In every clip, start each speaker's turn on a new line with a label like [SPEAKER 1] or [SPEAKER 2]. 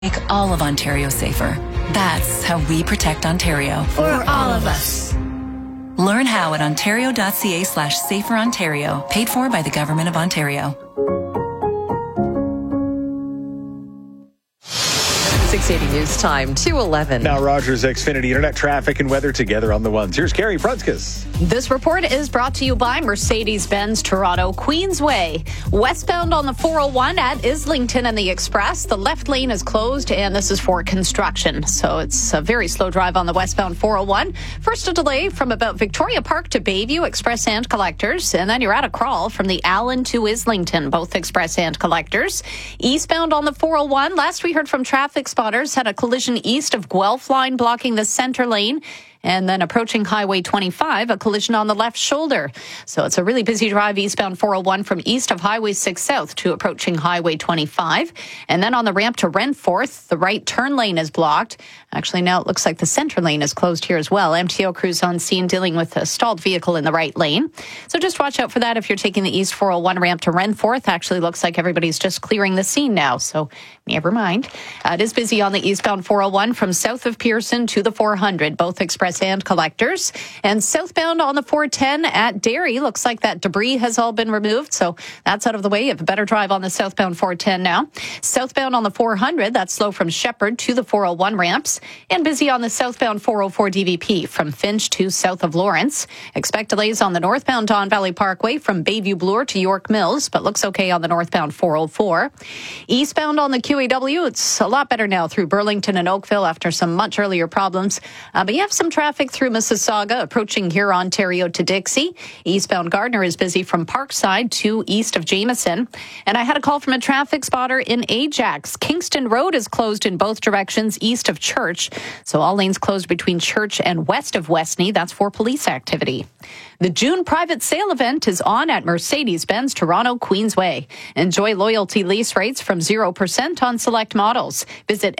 [SPEAKER 1] Make all of Ontario safer. That's how we protect Ontario.
[SPEAKER 2] For all of us.
[SPEAKER 1] Learn how at ontario.ca/saferontario. Paid for by the Government of Ontario.
[SPEAKER 3] 680 News Time, 2:11.
[SPEAKER 4] Now Rogers Xfinity Internet traffic and weather together on the ones. Here's Carrie Prunskis.
[SPEAKER 5] This report is brought to you by Mercedes-Benz Toronto Queensway. Westbound on the 401 at Islington and the Express, the left lane is closed, and this is for construction. So it's a very slow drive on the westbound 401. First, a delay from about Victoria Park to Bayview, Express and Collectors, and then you're at a crawl from the Allen to Islington, both Express and Collectors. Eastbound on the 401, last we heard from traffic spotters, had a collision east of Guelph line blocking the center lane. And then approaching Highway 25, a collision on the left shoulder. So it's a really busy drive eastbound 401 from east of Highway 6 South to approaching Highway 25. And then on the ramp to Renforth, the right turn lane is blocked. Actually, now it looks like the center lane is closed here as well. MTO crews on scene dealing with a stalled vehicle in the right lane. So just watch out for that if you're taking the East 401 ramp to Renforth. Actually looks like everybody's just clearing the scene now, so never mind. It is busy on the eastbound 401 from south of Pearson to the 400, both Express and Collectors. And southbound on the 410 at Derry, looks like that debris has all been removed, so that's out of the way. You have a better drive on the southbound 410 now. Southbound on the 400, that's slow from Shepherd to the 401 ramps. And busy on the southbound 404 DVP from Finch to south of Lawrence. Expect delays on the northbound Don Valley Parkway from Bayview Bloor to York Mills, but looks okay on the northbound 404. Eastbound on the QAW, it's a lot better now through Burlington and Oakville after some much earlier problems. But you have some traffic through Mississauga approaching here Ontario to Dixie. Eastbound Gardner is busy from Parkside to east of Jameson. And I had a call from a traffic spotter in Ajax. Kingston Road is closed in both directions east of Church. So all lanes closed between Church and west of Westney. That's for police activity. The June private sale event is on at Mercedes-Benz Toronto Queensway. Enjoy loyalty lease rates from 0% on select models. Visit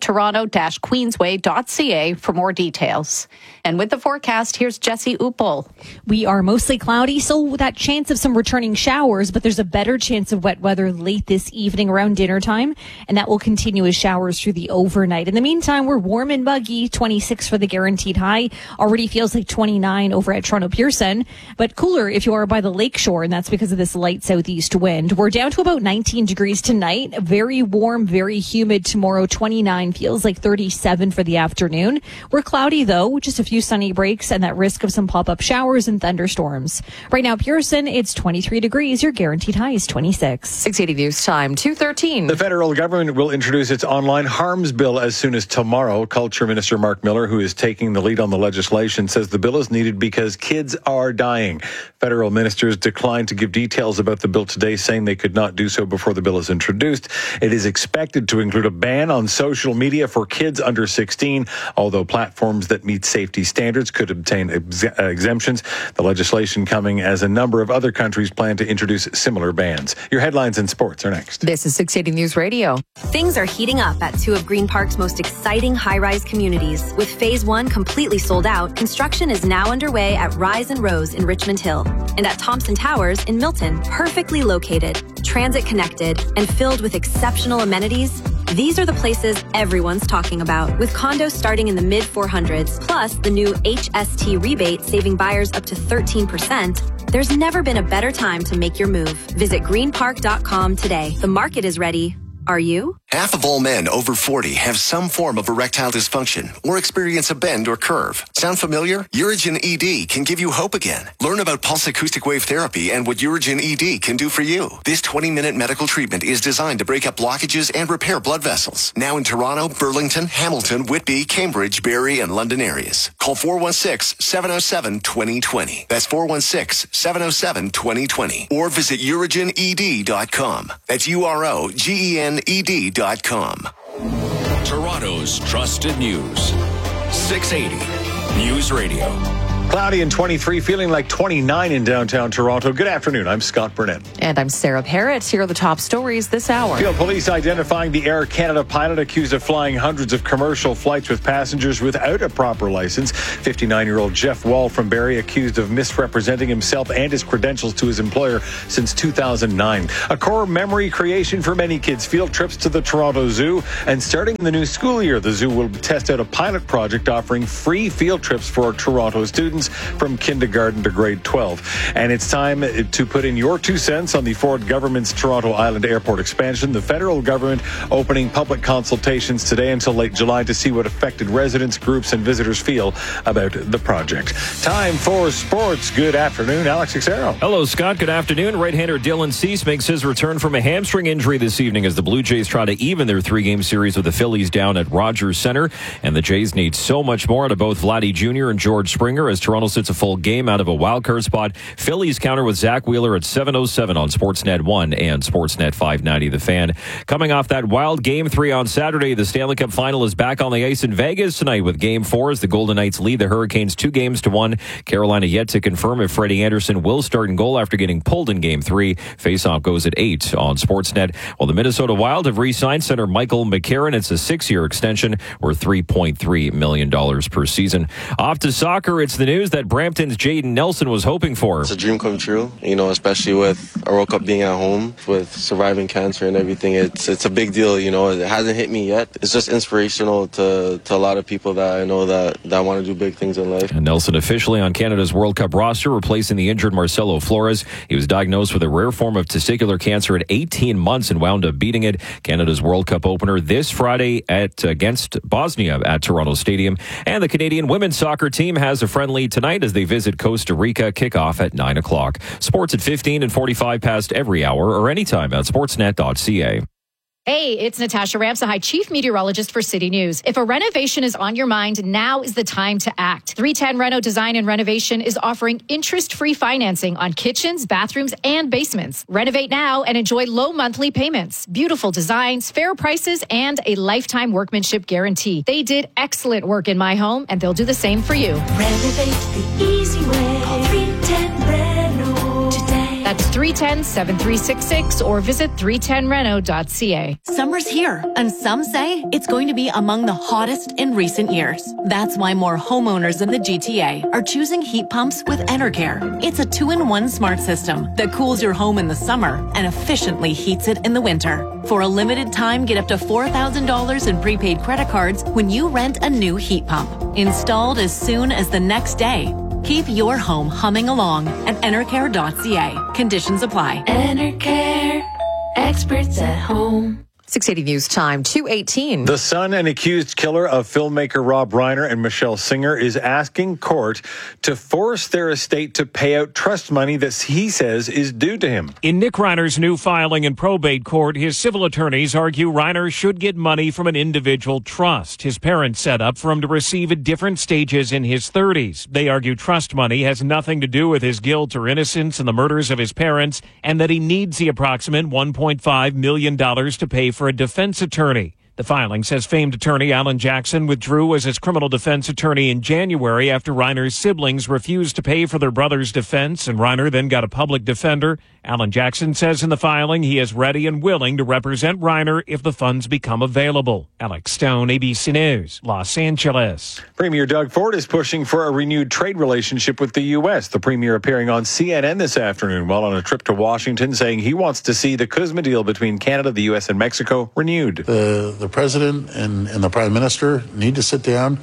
[SPEAKER 5] mbtoronto-queensway.ca for more details. And with the forecast, here's Jesse Uppel.
[SPEAKER 6] We are mostly cloudy, so that chance of some returning showers, but there's a better chance of wet weather late this evening around dinner time, and that will continue as showers through the overnight. In the meantime, we're warm and muggy, 26 for the guaranteed high. Already feels like 29 over at Toronto Pearson, but cooler if you are by the lakeshore, and that's because of this light southeast wind. We're down to about 19 degrees tonight. Very warm, very humid tomorrow. 29 feels like 37 for the afternoon. We're cloudy though, just a few sunny breaks and that risk of some pop-up showers and thunderstorms. Right now, Pearson, it's 23 degrees. Your guaranteed high is 26.
[SPEAKER 3] 680 News Time, 2:13.
[SPEAKER 4] The federal government will introduce its online harms bill as soon as tomorrow. Culture Minister Mark Miller, who is taking the lead on the legislation, says the bill is needed because kids are dying. Federal ministers declined to give details about the bill today, saying they could not do so before the bill is introduced. It is expected to include a ban on social media for kids under 16, although platforms that meet safety standards could obtain exemptions. The legislation coming as a number of other countries plan to introduce similar bans. Your headlines and sports are next.
[SPEAKER 3] This is 680 News Radio.
[SPEAKER 7] Things are heating up at two of Green Park's most exciting high-rise communities. With Phase 1 completely sold out, construction is now underway at Rise and Rose in Richmond Hill and at Thompson Towers in Milton. Perfectly located, transit connected, and filled with exceptional amenities, these are the places everyone's talking about. With condos starting in the mid-400s, plus the new HST rebate saving buyers up to 13%, there's never been a better time to make your move. Visit greenpark.com today. The market is ready. Are you?
[SPEAKER 8] Half of all men over 40 have some form of erectile dysfunction or experience a bend or curve. Sound familiar? Urigen ED can give you hope again. Learn about pulse acoustic wave therapy and what Urigen ED can do for you. This 20-minute medical treatment is designed to break up blockages and repair blood vessels. Now in Toronto, Burlington, Hamilton, Whitby, Cambridge, Barrie, and London areas. Call 416-707-2020. That's 416-707-2020. Or visit urigened.com. That's UROGENED.com.
[SPEAKER 9] Toronto's trusted news. 680 News Radio.
[SPEAKER 4] Cloudy and 23, feeling like 29 in downtown Toronto. Good afternoon. I'm Scott Burnett.
[SPEAKER 3] And I'm Sarah Parrott. Here are the top stories this hour.
[SPEAKER 4] Field police identifying the Air Canada pilot accused of flying hundreds of commercial flights with passengers without a proper license. 59-year-old Jeff Wall from Barrie accused of misrepresenting himself and his credentials to his employer since 2009. A core memory creation for many kids. Field trips to the Toronto Zoo. And starting the new school year, the zoo will test out a pilot project offering free field trips for Toronto students from kindergarten to grade 12. And it's time to put in your 2 cents on the Ford government's Toronto Island Airport expansion. The federal government opening public consultations today until late July to see what affected residents, groups, and visitors feel about the project. Time for sports. Good afternoon, Alex Xero.
[SPEAKER 2] Hello, Scott. Good afternoon. Right-hander Dylan Cease makes his return from a hamstring injury this evening as the Blue Jays try to even their 3-game series with the Phillies down at Rogers Center. And the Jays need so much more out of both Vladdy Jr. and George Springer as Toronto sits a full game out of a wildcard spot. Phillies counter with Zach Wheeler at 7:07 on Sportsnet 1 and Sportsnet 590 The Fan. Coming off that wild Game 3 on Saturday, the Stanley Cup Final is back on the ice in Vegas tonight with Game 4 as the Golden Knights lead the Hurricanes 2-1. Carolina yet to confirm if Freddie Anderson will start in goal after getting pulled in Game 3. Faceoff goes at 8 on Sportsnet. While the Minnesota Wild have re-signed center Michael McCarron. It's a 6-year extension worth $3.3 million per season. Off to soccer, it's the news that Brampton's Jaden Nelson was hoping for.
[SPEAKER 9] It's a dream come true, especially with a World Cup being at home, with surviving cancer and everything. It's a big deal, It hasn't hit me yet. It's just inspirational to a lot of people that I know that want to do big things in life.
[SPEAKER 2] And Nelson officially on Canada's World Cup roster, replacing the injured Marcelo Flores. He was diagnosed with a rare form of testicular cancer at 18 months and wound up beating it. Canada's World Cup opener this Friday against Bosnia at Toronto Stadium. And the Canadian women's soccer team has a friendly tonight as they visit Costa Rica. Kickoff at 9 o'clock. Sports at 15 and 45 past every hour or anytime at sportsnet.ca.
[SPEAKER 10] Hey, it's Natasha Ramsahai, Chief Meteorologist for City News. If a renovation is on your mind, now is the time to act. 310 Reno Design and Renovation is offering interest-free financing on kitchens, bathrooms, and basements. Renovate now and enjoy low monthly payments, beautiful designs, fair prices, and a lifetime workmanship guarantee. They did excellent work in my home, and they'll do the same for you.
[SPEAKER 11] Renovate the easy way. Call 310 Reno today.
[SPEAKER 10] That's 310-7366 or visit 310reno.ca.
[SPEAKER 12] Summer's here, and some say it's going to be among the hottest in recent years. That's why more homeowners in the GTA are choosing heat pumps with Enercare. It's a 2-in-1 smart system that cools your home in the summer and efficiently heats it in the winter. For a limited time, get up to $4,000 in prepaid credit cards when you rent a new heat pump. Installed as soon as the next day. Keep your home humming along at Enercare.ca. Conditions apply.
[SPEAKER 11] Enercare, experts at home.
[SPEAKER 3] 680 News Time, 2:18.
[SPEAKER 4] The son and accused killer of filmmaker Rob Reiner and Michelle Singer is asking court to force their estate to pay out trust money that he says is due to him.
[SPEAKER 13] In Nick Reiner's new filing in probate court, his civil attorneys argue Reiner should get money from an individual trust his parents set up for him to receive at different stages in his 30s. They argue trust money has nothing to do with his guilt or innocence in the murders of his parents and that he needs the approximate $1.5 million to pay for a defense attorney. The filing says famed attorney Alan Jackson withdrew as his criminal defense attorney in January after Reiner's siblings refused to pay for their brother's defense, and Reiner then got a public defender. Alan Jackson says in the filing he is ready and willing to represent Reiner if the funds become available. Alex Stone, ABC News, Los Angeles.
[SPEAKER 4] Premier Doug Ford is pushing for a renewed trade relationship with the U.S. The premier appearing on CNN this afternoon while on a trip to Washington, saying he wants to see the CUSMA deal between Canada, the U.S., and Mexico renewed.
[SPEAKER 14] The president and the prime minister need to sit down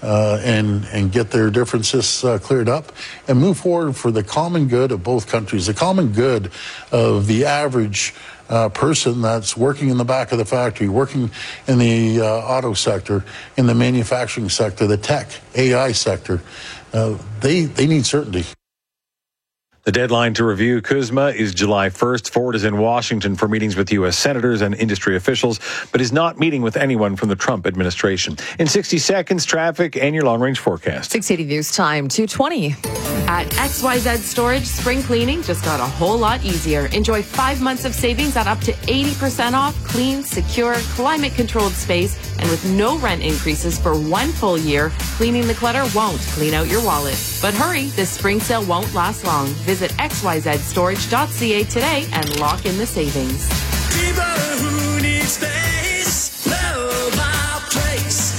[SPEAKER 14] and get their differences cleared up and move forward for the common good of both countries, the common good of the average person that's working in the back of the factory, working in the auto sector, in the manufacturing sector, the tech, AI sector. They need certainty.
[SPEAKER 4] The deadline to review CUSMA is July 1st. Ford is in Washington for meetings with U.S. senators and industry officials, but is not meeting with anyone from the Trump administration. In 60 seconds, traffic and your long-range forecast.
[SPEAKER 3] 680 News Time, 2:20.
[SPEAKER 15] At XYZ Storage, spring cleaning just got a whole lot easier. Enjoy 5 months of savings at up to 80% off clean, secure, climate-controlled space, and with no rent increases for 1 full year, cleaning the clutter won't clean out your wallet. But hurry, this spring sale won't last long. Visit xyzstorage.ca today and lock in the savings.
[SPEAKER 11] People who need space, love our place.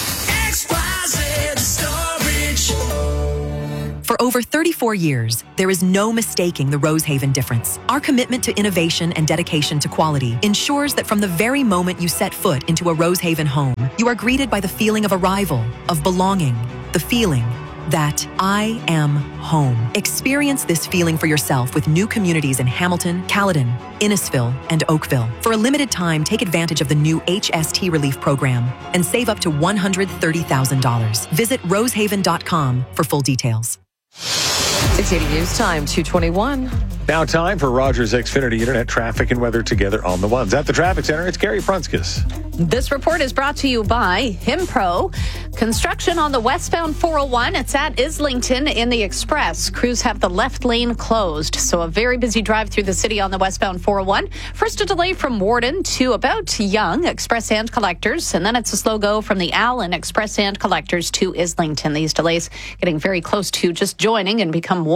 [SPEAKER 11] XYZ Storage.
[SPEAKER 16] For over 34 years, there is no mistaking the Rosehaven difference. Our commitment to innovation and dedication to quality ensures that from the very moment you set foot into a Rosehaven home, you are greeted by the feeling of arrival, of belonging, the feeling that I am home. Experience this feeling for yourself with new communities in Hamilton, Caledon, Innisfil, and Oakville. For a limited time, take advantage of the new HST Relief Program and save up to $130,000. Visit rosehaven.com for full details.
[SPEAKER 3] 680 News Time, 2:21.
[SPEAKER 4] Now time for Rogers Xfinity Internet traffic and weather together on the ones. At the traffic center, it's Gary Prunskis.
[SPEAKER 5] This report is brought to you by Himpro. Construction on the westbound 401. It's at Islington in the Express. Crews have the left lane closed, so a very busy drive through the city on the westbound 401. First, a delay from Warden to about Young, Express and Collectors, and then it's a slow go from the Allen, Express and Collectors to Islington. These delays getting very close to just joining and becoming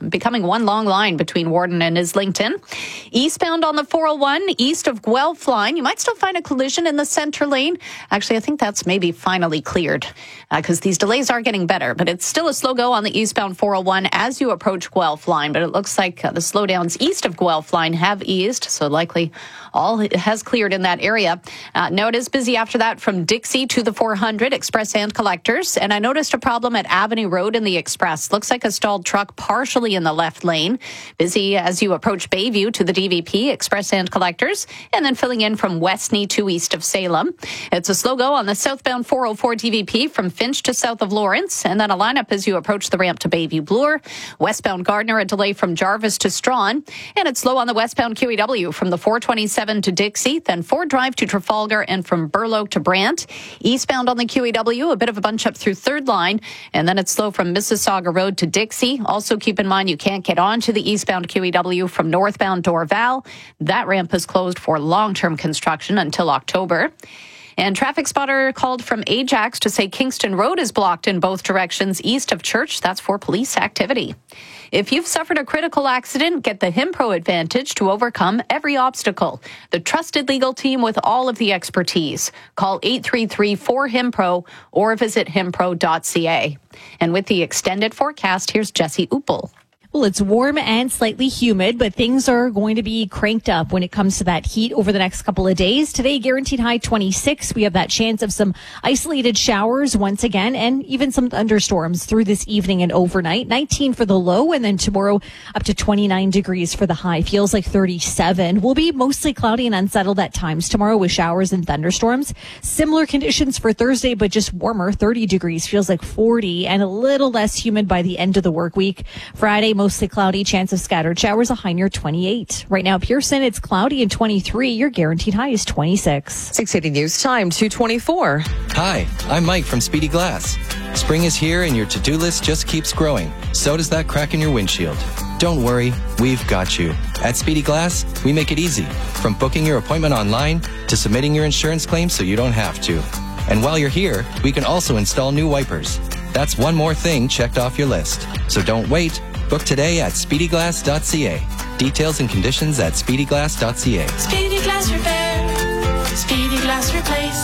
[SPEAKER 5] one long line between Warden and Islington. Eastbound on the 401, east of Guelph line, you might still find a collision in the center lane. Actually, I think that's maybe finally cleared because these delays are getting better, but it's still a slow go on the eastbound 401 as you approach Guelph line, but it looks like the slowdowns east of Guelph line have eased, so likely all has cleared in that area. Now it is busy after that from Dixie to the 400, Express and Collectors, and I noticed a problem at Avenue Road in the Express. Looks like a stalled truck partially in the left lane. Busy as you approach Bayview to the DVP, Express and Collectors, and then filling in from Westney to east of Salem. It's a slow go on the southbound 404 DVP from Finch to south of Lawrence, and then a lineup as you approach the ramp to Bayview Bloor. Westbound Gardner, a delay from Jarvis to Strawn, and it's slow on the westbound QEW from the 427 to Dixie, then Ford Drive to Trafalgar, and from Burloak to Brant. Eastbound on the QEW, a bit of a bunch up through Third Line, and then it's slow from Mississauga Road to Dixie. Also keep in mind you can't get onto the eastbound QEW from northbound Dorval. That ramp is closed for long-term construction until October. And Traffic Spotter called from Ajax to say Kingston Road is blocked in both directions east of Church. That's for police activity. If you've suffered a critical accident, get the Himpro Advantage to overcome every obstacle. The trusted legal team with all of the expertise. Call 833-4HIMPRO or visit himpro.ca. And with the extended forecast, here's Jesse Uppel.
[SPEAKER 6] Well, it's warm and slightly humid, but things are going to be cranked up when it comes to that heat over the next couple of days. Today, guaranteed high 26. We have that chance of some isolated showers once again, and even some thunderstorms through this evening and overnight. 19 for the low, and then tomorrow up to 29 degrees for the high. Feels like 37. Will be mostly cloudy and unsettled at times tomorrow with showers and thunderstorms. Similar conditions for Thursday, but just warmer. 30 degrees. Feels like 40, and a little less humid by the end of the work week. Friday, mostly cloudy, chance of scattered showers, a high near 28. Right now, Pearson, it's cloudy and 23. Your guaranteed high is 26.
[SPEAKER 3] 680 News Time, 2:24.
[SPEAKER 17] Hi, I'm Mike from Speedy Glass. Spring is here and your to-do list just keeps growing. So does that crack in your windshield. Don't worry, we've got you. At Speedy Glass, we make it easy. From booking your appointment online to submitting your insurance claim so you don't have to. And while you're here, we can also install new wipers. That's one more thing checked off your list. So don't wait. Book today at speedyglass.ca. Details and conditions at speedyglass.ca.
[SPEAKER 11] Speedy Glass Repair. Speedy Glass Replace.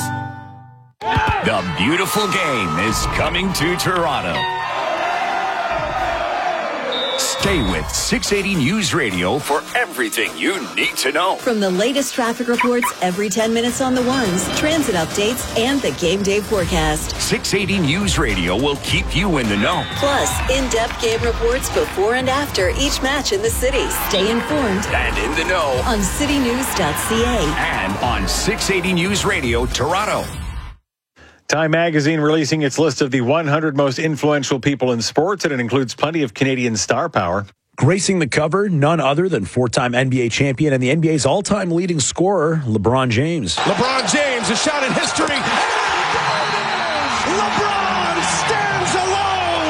[SPEAKER 18] The beautiful game is coming to Toronto. Stay with 680 News Radio for everything you need to know.
[SPEAKER 19] From the latest traffic reports every 10 minutes on the ones, transit updates, and the game day forecast.
[SPEAKER 18] 680 News Radio will keep you in the know.
[SPEAKER 19] Plus, in-depth game reports before and after each match in the city. Stay informed
[SPEAKER 18] and in the know
[SPEAKER 19] on citynews.ca
[SPEAKER 18] and on 680 News Radio Toronto.
[SPEAKER 4] Time Magazine releasing its list of the 100 most influential people in sports, and it includes plenty of Canadian star power.
[SPEAKER 20] Gracing the cover, none other than four-time NBA champion and the NBA's all-time leading scorer, LeBron James.
[SPEAKER 21] LeBron James, a shot at history. LeBron stands alone.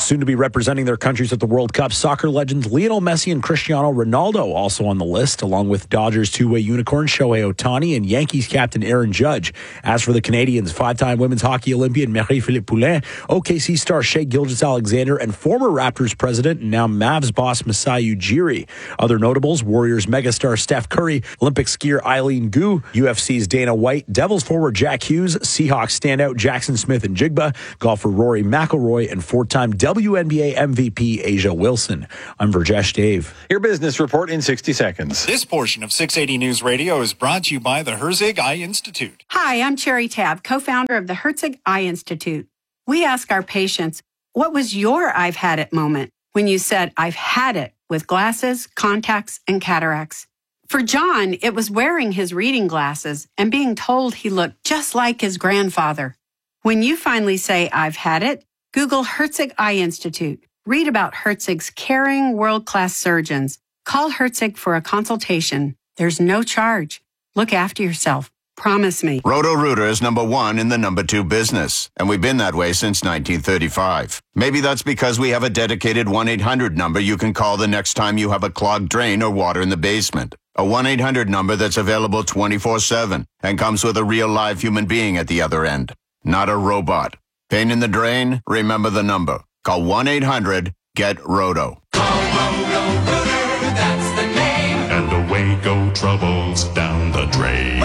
[SPEAKER 20] Soon to be representing their countries at the World Cup, soccer legends Lionel Messi and Cristiano Ronaldo also on the list, along with Dodgers two-way unicorn Shohei Ohtani and Yankees captain Aaron Judge. As for the Canadians, five-time women's hockey Olympian Marie-Philippe Poulin, OKC star Shai Gilgeous-Alexander, and former Raptors president and now Mavs boss Masai Ujiri. Other notables, Warriors megastar Steph Curry, Olympic skier Eileen Gu, UFC's Dana White, Devils forward Jack Hughes, Seahawks standout Jackson Smith and Jigba, golfer Rory McIlroy, and four-time WNBA MVP Asia Wilson. I'm Virjesh Dave.
[SPEAKER 4] Your business report in 60 seconds.
[SPEAKER 21] This portion of 680 News Radio is brought to you by the Herzig Eye Institute.
[SPEAKER 22] Hi, I'm Cherry Tabb, co-founder of the Herzig Eye Institute. We ask our patients, what was your I've had it moment when you said, I've had it with glasses, contacts, and cataracts? For John, it was wearing his reading glasses and being told he looked just like his grandfather. When you finally say, I've had it, Google Herzig Eye Institute. Read about Herzig's caring, world-class surgeons. Call Herzig for a consultation. There's no charge. Look after yourself. Promise me.
[SPEAKER 23] Roto-Rooter is number one in the number two business, and we've been that way since 1935. Maybe that's because we have a dedicated 1-800 number you can call the next time you have a clogged drain or water in the basement. A 1-800 number that's available 24/7 and comes with a real live human being at the other end, not a robot. Pain in the drain? Remember the number. Call 1-800-GET-ROTO.
[SPEAKER 11] Roto-Rooter, that's the name.
[SPEAKER 24] And away go troubles down the drain.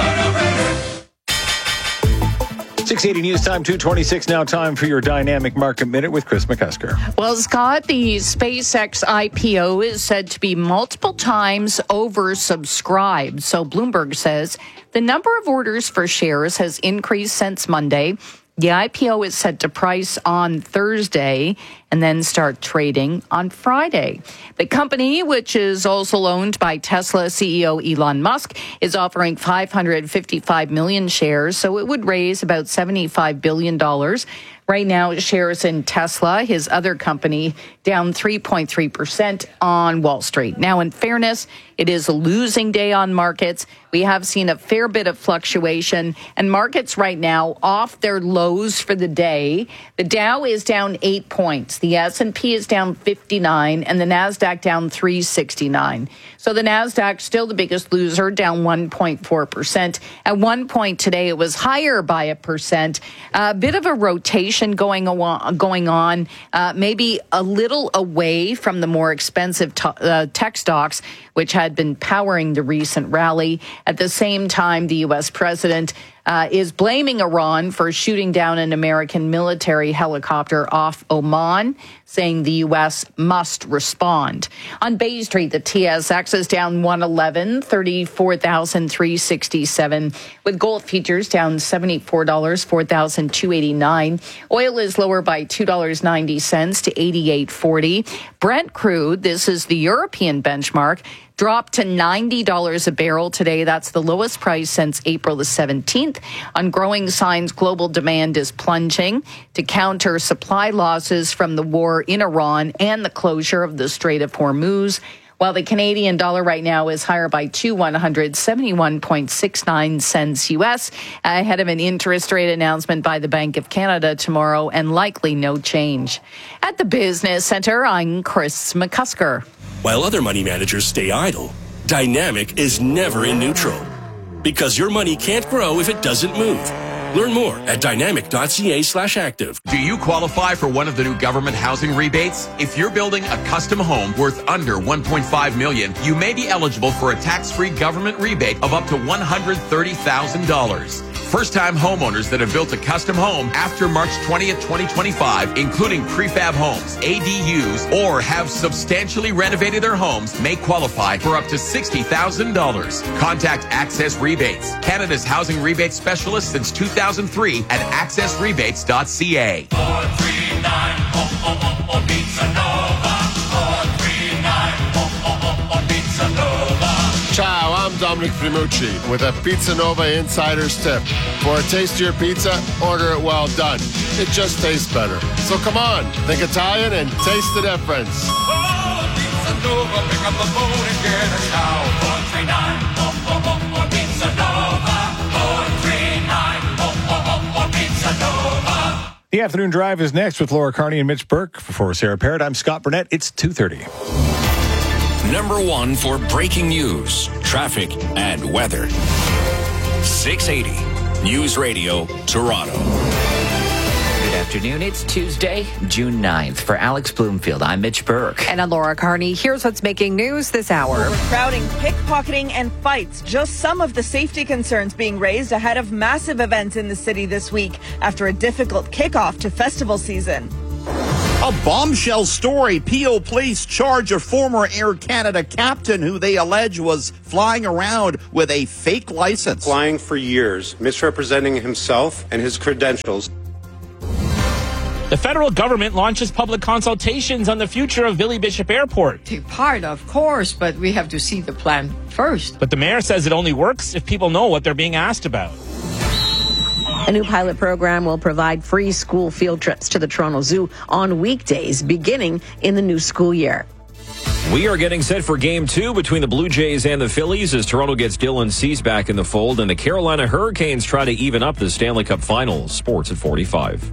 [SPEAKER 4] 680 News Time, 2:26 now. Time for your Dynamic Market Minute with Chris McCusker.
[SPEAKER 25] Well, Scott, the SpaceX IPO is said to be multiple times oversubscribed. So Bloomberg says the number of orders for shares has increased since Monday. The IPO is set to price on Thursday and then start trading on Friday. The company, which is also owned by Tesla CEO Elon Musk, is offering 555 million shares, so it would raise about $75 billion. Right now, shares in Tesla, his other company, down 3.3% on Wall Street. Now, in fairness, it is a losing day on markets. We have seen a fair bit of fluctuation, and markets right now off their lows for the day. The Dow is down 8 points. The S&P is down 59, and the NASDAQ down 369. So the NASDAQ still the biggest loser, down 1.4%. At one point today, it was higher by 1%. A bit of a rotation going on, maybe a little away from the more expensive tech stocks, which had been powering the recent rally. At the same time, the U.S. president is blaming Iran for shooting down an American military helicopter off Oman, saying the U.S. must respond. On Bay Street, the TSX is down 111, 34,367, with gold futures down $74, 4,289. Oil is lower by $2.90 to 88.40. Brent crude, this is the European benchmark, dropped to $90 a barrel today. That's the lowest price since April the 17th. On growing signs, global demand is plunging to counter supply losses from the war in Iran and the closure of the Strait of Hormuz. While the Canadian dollar right now is higher by 171.69 cents U.S. ahead of an interest rate announcement by the Bank of Canada tomorrow and likely no change. At the Business Center, I'm Chris McCusker.
[SPEAKER 26] While other money managers stay idle, Dynamic is never in neutral. Because your money can't grow if it doesn't move. Learn more at dynamic.ca/active.
[SPEAKER 27] Do you qualify for one of the new government housing rebates? If you're building a custom home worth under $1.5 million, you may be eligible for a tax-free government rebate of up to $130,000. First-time homeowners that have built a custom home after March 20th, 2025, including prefab homes, ADUs, or have substantially renovated their homes, may qualify for up to $60,000. Contact Access Rebates, Canada's housing rebate specialist since 2003 at accessrebates.ca.
[SPEAKER 11] 439 Pizza Nova. 439 Pizza Nova.
[SPEAKER 28] Ciao, I'm Dominic Primucci with a Pizza Nova Insider's Tip. For a tastier pizza, order it well done. It just tastes better. So come on, think Italian and taste the difference.
[SPEAKER 11] Oh, Pizza Nova, pick up the phone and get a shout. 439 Pizza Nova. 439 Pizza Nova.
[SPEAKER 4] The afternoon drive is next with Laura Carney and Mitch Burke. For Sarah Parrott, I'm Scott Burnett. It's 2:30.
[SPEAKER 18] Number one for breaking news, traffic, and weather. 680 News Radio, Toronto.
[SPEAKER 1] Good afternoon. It's Tuesday, June 9th. For Alex Bloomfield, I'm Mitch Burke.
[SPEAKER 3] And I'm Laura Carney. Here's what's making news this hour.
[SPEAKER 2] Overcrowding, pickpocketing, and fights. Just some of the safety concerns being raised ahead of massive events in the city this week after a difficult kickoff to festival season.
[SPEAKER 7] A bombshell story. PO Police charge a former Air Canada captain who they allege was flying around with a fake license.
[SPEAKER 8] Flying for years, misrepresenting himself and his credentials.
[SPEAKER 9] The federal government launches public consultations on the future of Billy Bishop Airport.
[SPEAKER 10] Take part, of course, but we have to see the plan first.
[SPEAKER 9] But the mayor says it only works if people know what they're being asked about.
[SPEAKER 12] A new pilot program will provide free school field trips to the Toronto Zoo on weekdays beginning in the new school year.
[SPEAKER 13] We are getting set for Game 2 between the Blue Jays and the Phillies as Toronto gets Dylan Cease back in the fold and the Carolina Hurricanes try to even up the Stanley Cup Finals. Sports at 45.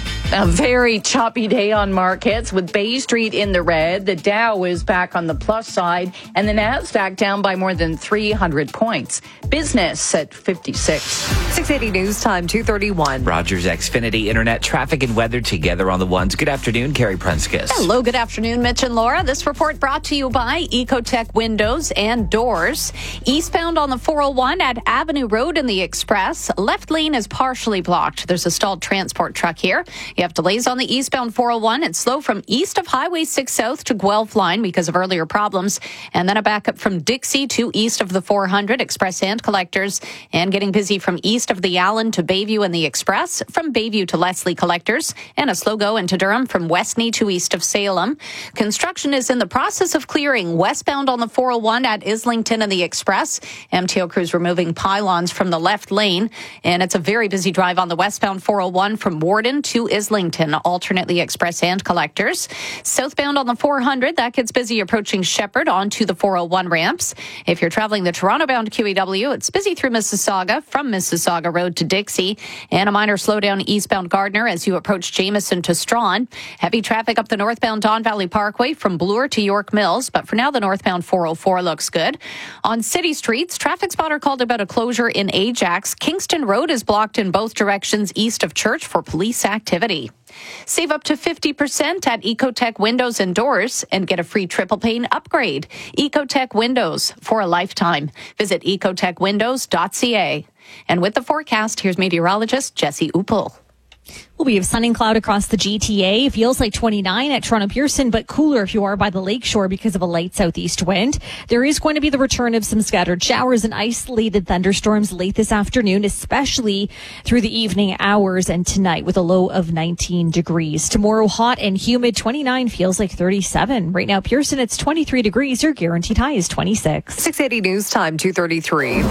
[SPEAKER 25] A very choppy day on markets with Bay Street in the red. The Dow is back on the plus side and the Nasdaq down by more than 300 points. Business at 56.
[SPEAKER 3] 680 News Time, 2:31.
[SPEAKER 1] Rogers Xfinity Internet traffic and weather together on the ones. Good afternoon, Carrie Prunskis.
[SPEAKER 5] Hello, good afternoon, Mitch and Laura. This report brought to you by Ecotech Windows and Doors. Eastbound on the 401 at Avenue Road in the Express. Left lane is partially blocked. There's a stalled transport truck here. You have delays on the eastbound 401. It's slow from east of Highway 6 South to Guelph line because of earlier problems. And then a backup from Dixie to east of the 400 Express and Collectors. And getting busy from east of the Allen to Bayview and the Express. From Bayview to Leslie Collectors. And a slow go into Durham from Westney to east of Salem. Construction is in the process of clearing westbound on the 401 at Islington and the Express. MTO crews removing pylons from the left lane. And it's a very busy drive on the westbound 401 from Warden to Islington, alternately Express and Collectors. Southbound on the 400, that gets busy approaching Shepherd onto the 401 ramps. If you're traveling the Toronto-bound QEW, it's busy through Mississauga, from Mississauga Road to Dixie, and a minor slowdown eastbound Gardner as you approach Jameson to Strawn. Heavy traffic up the northbound Don Valley Parkway from Bloor to York Mills, but for now the northbound 404 looks good. On city streets, traffic spotter called about a closure in Ajax. Kingston Road is blocked in both directions east of Church for police activity. Save up to 50% at Ecotech Windows and Doors and get a free triple pane upgrade. Ecotech Windows for a lifetime. Visit ecotechwindows.ca. And with the forecast, here's meteorologist Jesse Uppel.
[SPEAKER 6] Well, we have sun and cloud across the GTA. Feels like 29 at Toronto Pearson, but cooler if you are by the lakeshore because of a light southeast wind. There is going to be the return of some scattered showers and isolated thunderstorms late this afternoon, especially through the evening hours and tonight with a low of 19 degrees. Tomorrow, hot and humid, 29 feels like 37. Right now, Pearson, it's 23 degrees. Your guaranteed high is 26.
[SPEAKER 3] 680 News Time, 2:33.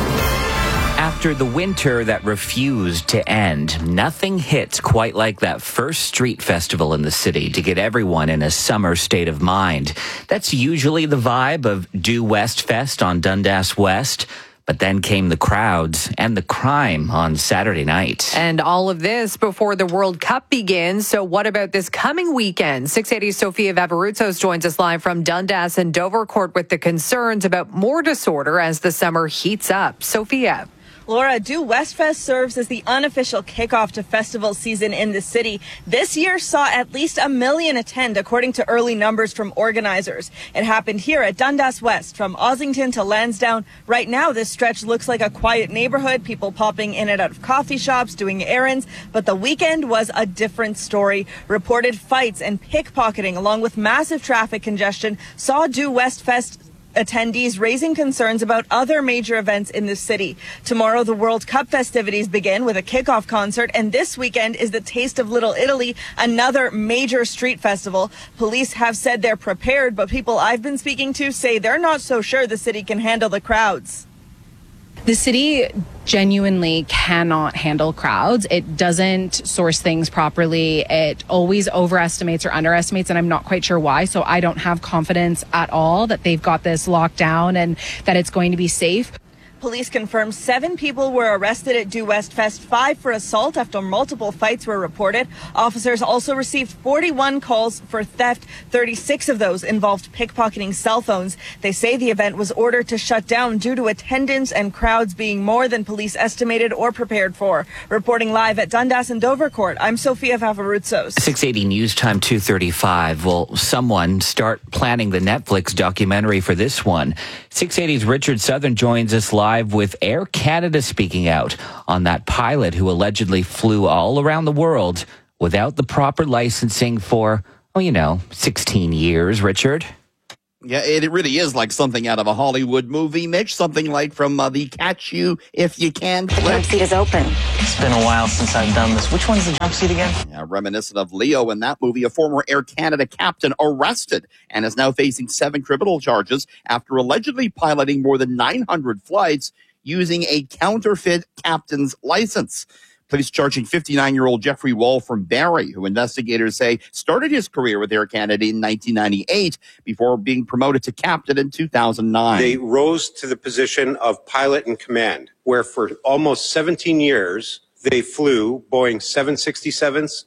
[SPEAKER 1] After the winter that refused to end, nothing hits quite like that first street festival in the city to get everyone in a summer state of mind. That's usually the vibe of Due West Fest on Dundas West. But then came the crowds and the crime on Saturday night.
[SPEAKER 3] And all of this before the World Cup begins. So what about this coming weekend? 680 Sophia Vavarutsos joins us live from Dundas and Dovercourt with the concerns about more disorder as the summer heats up. Sophia.
[SPEAKER 2] Laura, Due West Fest serves as the unofficial kickoff to festival season in the city. This year saw at least 1 million attend, according to early numbers from organizers. It happened here at Dundas West, from Ossington to Lansdowne. Right now, this stretch looks like a quiet neighborhood, people popping in and out of coffee shops, doing errands. But the weekend was a different story. Reported fights and pickpocketing, along with massive traffic congestion, saw Due West Fest attendees raising concerns about other major events in the city. Tomorrow, the World Cup festivities begin with a kickoff concert, and this weekend is the Taste of Little Italy, another major street festival. Police have said they're prepared, but people I've been speaking to say they're not so sure the city can handle the crowds.
[SPEAKER 29] The city genuinely cannot handle crowds. It doesn't source things properly. It always overestimates or underestimates, and I'm not quite sure why. So I don't have confidence at all that they've got this locked down and that it's going to be safe.
[SPEAKER 2] Police confirmed 7 people were arrested at Due West Fest, 5 for assault after multiple fights were reported. Officers also received 41 calls for theft. 36 of those involved pickpocketing cell phones. They say the event was ordered to shut down due to attendance and crowds being more than police estimated or prepared for. Reporting live at Dundas and Dovercourt, I'm Sophia Favaroutsos.
[SPEAKER 1] 680 News Time 2:35. Will someone start planning the Netflix documentary for this one? 680's Richard Southern joins us live with Air Canada speaking out on that pilot who allegedly flew all around the world without the proper licensing for, 16 years, Richard.
[SPEAKER 7] Yeah, it really is like something out of a Hollywood movie, Mitch. Something like from the Catch You If You Can
[SPEAKER 14] The
[SPEAKER 7] flick.
[SPEAKER 14] jump seat is open. It's been a while since I've done this. Which one's the jump seat again?
[SPEAKER 7] Yeah, reminiscent of Leo in that movie, a former Air Canada captain arrested and is now facing 7 criminal charges after allegedly piloting more than 900 flights using a counterfeit captain's license. Police charging 59-year-old Jeffrey Wall from Barrie, who investigators say started his career with Air Canada in 1998 before being promoted to captain in 2009.
[SPEAKER 8] They rose to the position of pilot in command, where for almost 17 years, they flew Boeing 767s,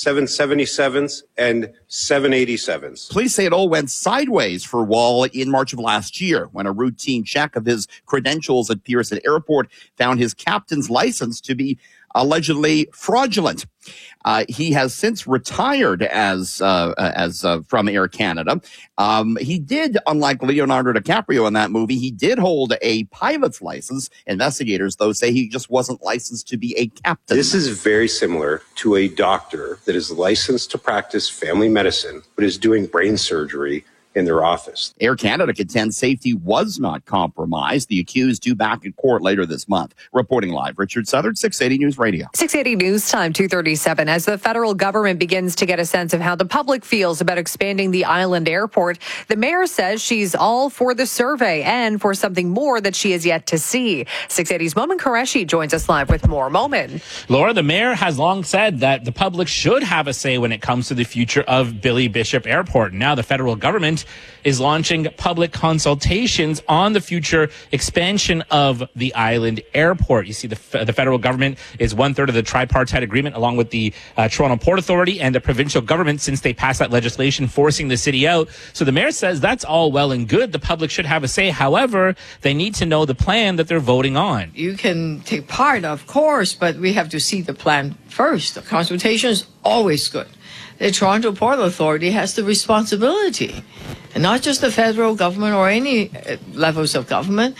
[SPEAKER 8] 777s, and 787s.
[SPEAKER 7] Police say it all went sideways for Wall in March of last year when a routine check of his credentials at Pearson Airport found his captain's license to be allegedly fraudulent. He has since retired as from Air Canada. He did, unlike Leonardo DiCaprio in that movie, he did hold a pilot's license. Investigators, though, say he just wasn't licensed to be a captain.
[SPEAKER 8] This is very similar to a doctor that is licensed to practice family medicine, but is doing brain surgery in their office.
[SPEAKER 7] Air Canada contends safety was not compromised. The accused due back in court later this month. Reporting live, Richard Southern, 680 News Radio.
[SPEAKER 3] 680 News Time 2:37. As the federal government begins to get a sense of how the public feels about expanding the island airport, the mayor says she's all for the survey and for something more that she has yet to see. 680's Momin Qureshi joins us live with more. Momin.
[SPEAKER 9] Laura, the mayor has long said that the public should have a say when it comes to the future of Billy Bishop Airport. Now the federal government is launching public consultations on the future expansion of the island airport. You see, the federal government is 1/3 of the tripartite agreement, along with the Toronto Port Authority and the provincial government, since they passed that legislation forcing the city out. So the mayor says that's all well and good. The public should have a say. However, they need to know the plan that they're voting on.
[SPEAKER 10] You can take part, of course, but we have to see the plan first. The consultation is always good. The Toronto Port Authority has the responsibility, and not just the federal government or any levels of government,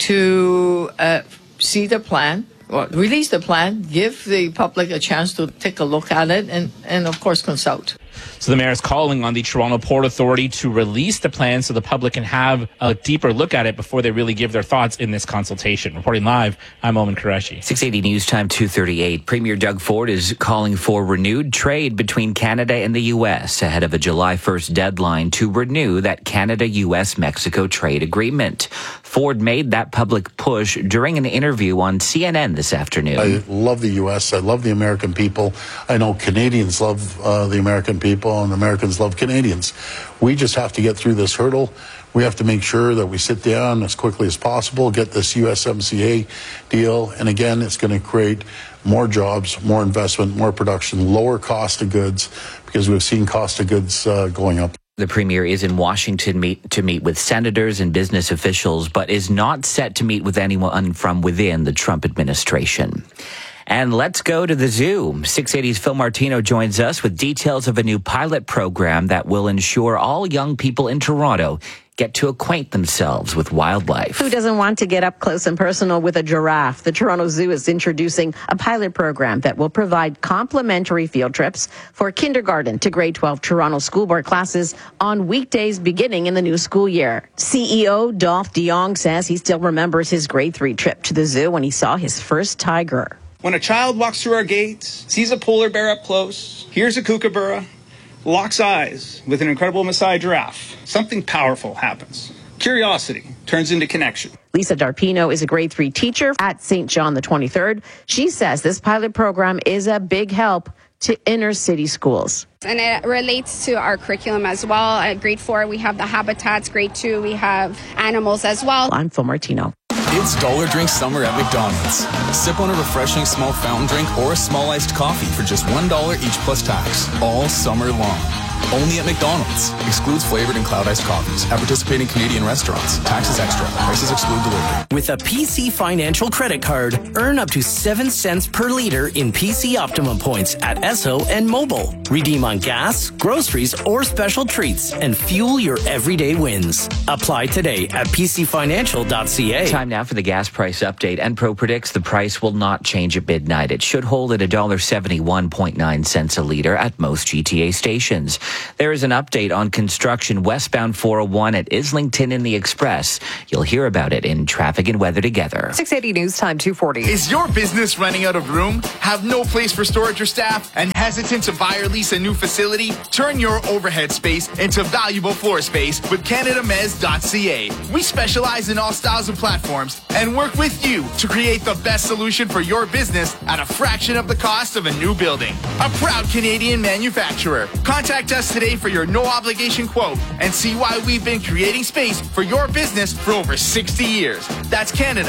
[SPEAKER 10] to see the plan, or release the plan, give the public a chance to take a look at it, and of course consult.
[SPEAKER 9] So the mayor is calling on the Toronto Port Authority to release the plan so the public can have a deeper look at it before they really give their thoughts in this consultation. Reporting live, I'm Momin Qureshi.
[SPEAKER 1] 680 News Time 2:38. Premier Doug Ford is calling for renewed trade between Canada and the U.S. ahead of a July 1st deadline to renew that Canada-U.S.-Mexico trade agreement. Ford made that public push during an interview on CNN this afternoon.
[SPEAKER 15] I love the U.S. I love the American people. I know Canadians love the American people, and Americans love Canadians. We just have to get through this hurdle. We have to make sure that we sit down as quickly as possible, get this USMCA deal. And again, it's going to create more jobs, more investment, more production, lower cost of goods, because we've seen cost of goods going up.
[SPEAKER 1] The premier is in Washington to meet with senators and business officials, but is not set to meet with anyone from within the Trump administration. And let's go to the zoo. 680's Phil Martino joins us with details of a new pilot program that will ensure all young people in Toronto get to acquaint themselves with wildlife.
[SPEAKER 12] Who doesn't want to get up close and personal with a giraffe? The Toronto Zoo is introducing a pilot program that will provide complimentary field trips for kindergarten to grade 12 Toronto school board classes on weekdays beginning in the new school year. CEO Dolph DeYoung says he still remembers his grade 3 trip to the zoo when he saw his first tiger.
[SPEAKER 16] When a child walks through our gates, sees a polar bear up close, hears a kookaburra, locks eyes with an incredible Maasai giraffe, something powerful happens. Curiosity turns into connection.
[SPEAKER 12] Lisa Darpino is a grade 3 teacher at St. John the 23rd. She says this pilot program is a big help to inner city schools.
[SPEAKER 17] And it relates to our curriculum as well. At grade 4, we have the habitats. Grade 2, we have animals as well.
[SPEAKER 12] I'm Phil Martino.
[SPEAKER 19] It's Dollar Drink Summer at McDonald's. Sip on a refreshing small fountain drink or a small iced coffee for just $1 each plus tax, all summer long. Only at McDonald's. Excludes flavored and cloud iced coffees. At participating Canadian restaurants. Taxes extra. Prices exclude delivery.
[SPEAKER 20] With a PC Financial credit card, earn up to 7 cents per liter in PC Optimum points at Esso and Mobile. Redeem on gas, groceries, or special treats and fuel your everyday wins. Apply today at pcfinancial.ca.
[SPEAKER 1] Time now for the gas price update. Enpro predicts the price will not change at midnight. It should hold at $1.71.9 cents a liter at most GTA stations. There is an update on construction westbound 401 at Islington in the Express. You'll hear about it in Traffic and Weather Together.
[SPEAKER 3] 680 News Time 240.
[SPEAKER 21] Is your business running out of room? Have no place for storage or staff? And hesitant to buy or lease a new facility? Turn your overhead space into valuable floor space with CanadaMez.ca. We specialize in all styles of platforms and work with you to create the best solution for your business at a fraction of the cost of a new building. A proud Canadian manufacturer. Contact us today for your no-obligation quote and see why we've been creating space for your business for over 60 years. That's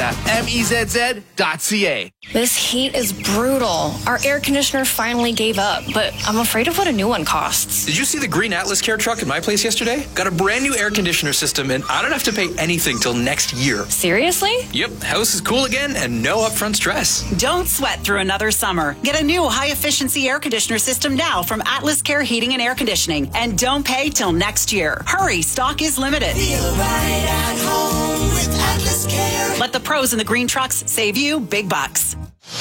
[SPEAKER 21] CanadaMezz.ca.
[SPEAKER 22] This heat is brutal. Our air conditioner finally gave up, but I'm afraid of what a new one costs.
[SPEAKER 23] Did you see the green Atlas Care truck at my place yesterday? Got a brand new air conditioner system, and I don't have to pay anything till next year.
[SPEAKER 22] Seriously?
[SPEAKER 23] Yep, house is cool again and no upfront stress.
[SPEAKER 24] Don't sweat through another summer. Get a new high-efficiency air conditioner system now from Atlas Care Heating and Air Conditioning. And don't pay till next year. Hurry, stock is limited.
[SPEAKER 11] Feel right at home with Atlas Care.
[SPEAKER 24] Let the pros in the green trucks save you big bucks.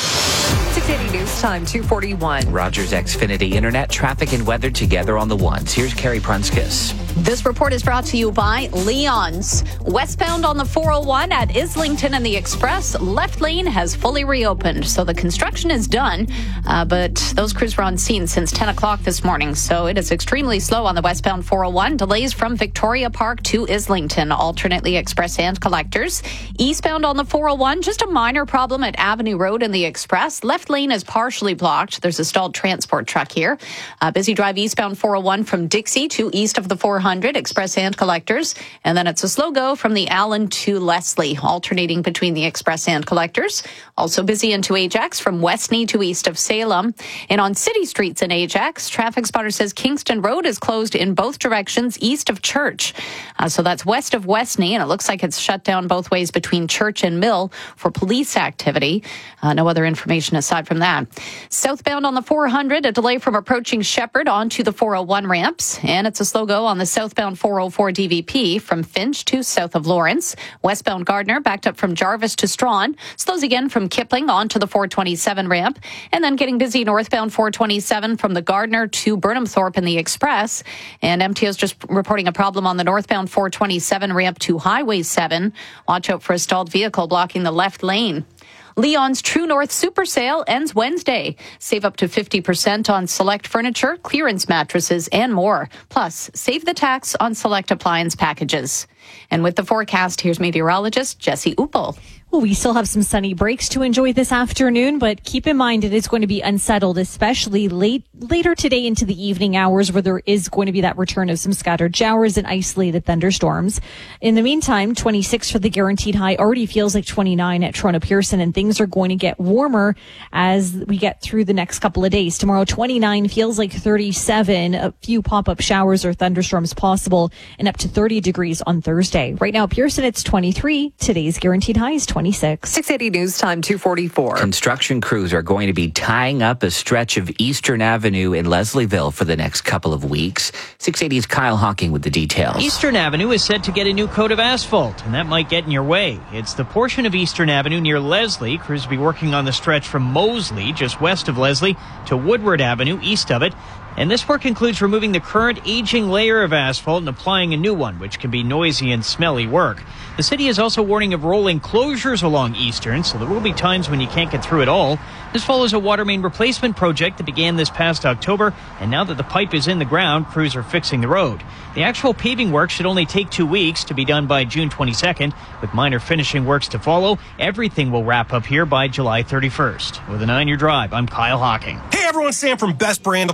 [SPEAKER 3] 680 News Time 241.
[SPEAKER 1] Rogers Xfinity Internet, Traffic and Weather Together on the ones. Here's Carrie Prunskis.
[SPEAKER 5] This report is brought to you by Leon's. Westbound on the 401 at Islington and the Express, left lane has fully reopened. So the construction is done, but those crews were on scene since 10 o'clock this morning. So it is extremely slow on the westbound 401. Delays from Victoria Park to Islington, alternately express and collectors. Eastbound on the 401, just a minor problem at Avenue Road and the Express. Left lane is partially blocked. There's a stalled transport truck here. Busy drive eastbound 401 from Dixie to east of the 400, express and collectors. And then it's a slow go from the Allen to Leslie, alternating between the express and collectors. Also busy into Ajax from Westney to east of Salem. And on city streets in Ajax, Traffic Spotter says Kingston Road is closed in both directions east of Church. So that's west of Westney, and it looks like it's shut down both ways between Church and Mill for police activity. No other information aside from that. Southbound on the 400, a delay from approaching Shepherd onto the 401 ramps, and it's a slow go on the southbound 404 DVP from Finch to south of Lawrence. Westbound Gardner backed up from Jarvis to Strawn, slows again from Kipling onto the 427 ramp, and then getting busy northbound 427 from the Gardner to Burnhamthorpe in the Express. And MTO's just reporting a problem on the northbound 427 ramp to Highway 7. Watch out for a stalled vehicle blocking the left lane. Leon's True North Super Sale ends Wednesday. Save up to 50% on select furniture, clearance mattresses, and more. Plus, save the tax on select appliance packages. And with the forecast, here's meteorologist Jesse Uppel.
[SPEAKER 6] Well, we still have some sunny breaks to enjoy this afternoon, but keep in mind it is going to be unsettled, especially later today into the evening hours, where there is going to be that return of some scattered showers and isolated thunderstorms. In the meantime, 26 for the guaranteed high already feels like 29 at Toronto Pearson, and things are going to get warmer as we get through the next couple of days. Tomorrow, 29 feels like 37, a few pop-up showers or thunderstorms possible, and up to 30 degrees on Thursday. Right now, Pearson, it's 23. Today's guaranteed high is 26.
[SPEAKER 3] 680 News Time 244.
[SPEAKER 1] Construction crews are going to be tying up a stretch of Eastern Avenue in Leslieville for the next couple of weeks. 680's Kyle Hawking with the details.
[SPEAKER 26] Eastern Avenue is set to get a new coat of asphalt, and that might get in your way. It's the portion of Eastern Avenue near Leslie. Crews will be working on the stretch from Moseley, just west of Leslie, to Woodward Avenue, east of it. And this work includes removing the current aging layer of asphalt and applying a new one, which can be noisy and smelly work. The city is also warning of rolling closures along Eastern, so there will be times when you can't get through it all. This follows a water main replacement project that began this past October, and now that the pipe is in the ground, crews are fixing the road. The actual paving work should only take 2 weeks to be done by June 22nd, with minor finishing works to follow. Everything will wrap up here by July 31st. With a 9-year drive, I'm Kyle Hawking.
[SPEAKER 27] Hey everyone, Sam from Best Brand Appliance.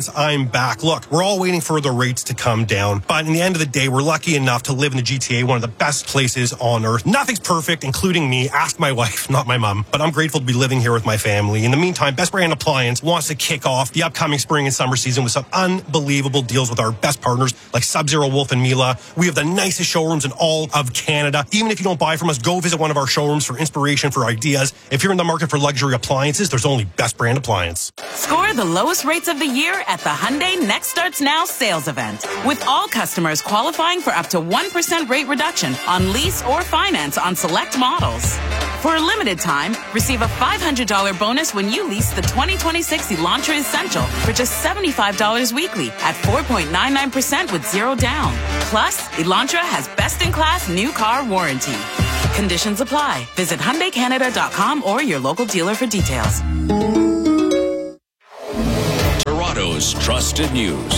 [SPEAKER 2] Appliance, I'm back. Look, we're all waiting for the rates to come down, but in the end of the day, we're lucky enough to live in the GTA, one of the best places on earth. Nothing's perfect, including me. Ask my wife, not my mom, but I'm grateful to be living here with my family. In the meantime, Best Brand Appliance wants to kick off the upcoming spring and summer season with some unbelievable deals with our best partners like Sub-Zero, Wolf, and Mila. We have the nicest showrooms in all of Canada. Even if you don't buy from us, go visit one of our showrooms for inspiration, for ideas. If you're in the market for luxury appliances, there's only Best Brand Appliance.
[SPEAKER 4] Score the lowest rates of the year at the Hyundai Next Starts Now sales event. With all customers qualifying for up to 1% rate reduction on lease or finance on select models. For a limited time, receive a $500 bonus when you lease the 2026 Elantra Essential for just $75 weekly at 4.99% with zero down. Plus, Elantra has best-in-class new car warranty. Conditions apply. Visit HyundaiCanada.com or your local dealer for details.
[SPEAKER 13] Toronto's trusted news.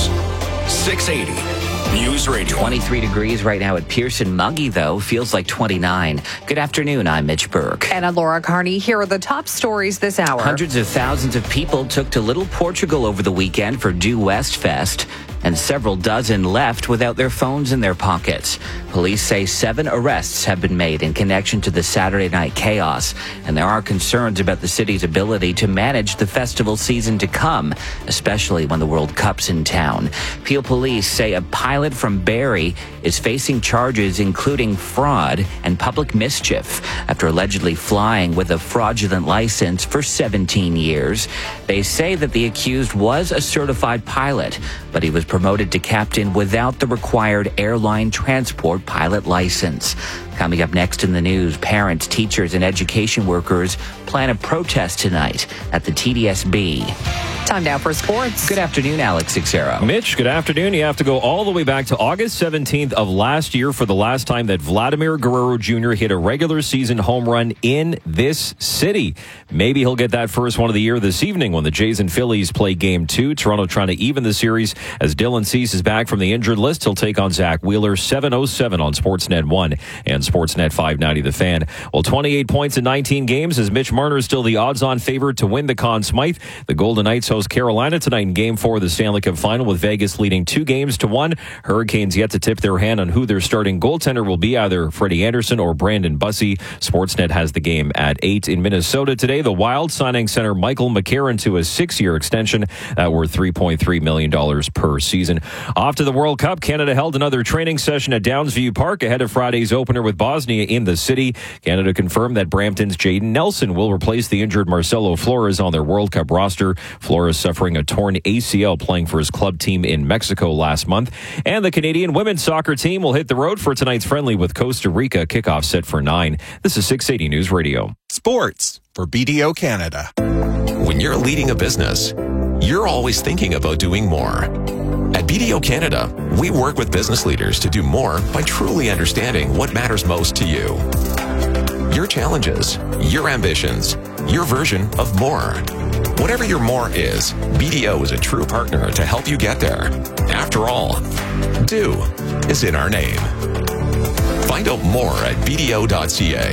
[SPEAKER 13] 680 News Radio.
[SPEAKER 1] 23 degrees right now at Pearson. Muggy, though, feels like 29. Good afternoon. I'm Mitch Burke.
[SPEAKER 3] And I'm Laura Carney. Here are the top stories this hour.
[SPEAKER 1] Hundreds of thousands of people took to Little Portugal over the weekend for Due West Fest, and several dozen left without their phones in their pockets. Police say 7 arrests have been made in connection to the Saturday night chaos, and there are concerns about the city's ability to manage the festival season to come, especially when the World Cup's in town. Peel police say a pilot from Barrie is facing charges including fraud and public mischief after allegedly flying with a fraudulent license for 17 years. They say that the accused was a certified pilot, but he was promoted to captain without the required airline transport pilot license. Coming up next in the news, parents, teachers, and education workers plan a protest tonight at the TDSB.
[SPEAKER 3] Time now for sports.
[SPEAKER 1] Good afternoon, Alex Xero.
[SPEAKER 14] Mitch, good afternoon. You have to go all the way back to August 17th of last year for the last time that Vladimir Guerrero Jr. hit a regular season home run in this city. Maybe he'll get that first one of the year this evening when the Jays and Phillies play Game 2. Toronto trying to even the series as Dylan Cease is back from the injured list. He'll take on Zach Wheeler, 7:07 on Sportsnet 1 and Sportsnet 590 The Fan. Well, 28 points in 19 games as Mitch Marner is still the odds-on favorite to win the Conn Smythe. The Golden Knights host Carolina tonight in Game 4 of the Stanley Cup Final with Vegas leading 2-1. Hurricanes yet to tip their hand on who their starting goaltender will be, either Freddie Anderson or Brandon Bussey. Sportsnet has the game at 8 in Minnesota today. The Wild signing center Michael McCarron to a 6-year extension worth $3.3 million per season. Off to the World Cup, Canada held another training session at Downsview Park ahead of Friday's opener with Bosnia in the city. Canada confirmed that Brampton's Jaden Nelson will replace the injured Marcelo Flores on their World Cup roster. Flores suffering a torn ACL playing for his club team in Mexico last month. And the Canadian women's soccer team will hit the road for tonight's friendly with Costa Rica. Kickoff set for 9. This is 680 News Radio.
[SPEAKER 18] Sports for BDO Canada.
[SPEAKER 25] When you're leading a business, you're always thinking about doing more. At BDO Canada, we work with business leaders to do more by truly understanding what matters most to you. Your challenges, your ambitions, your version of more. Whatever your more is, BDO is a true partner to help you get there. After all, do is in our name. Find out more at BDO.ca.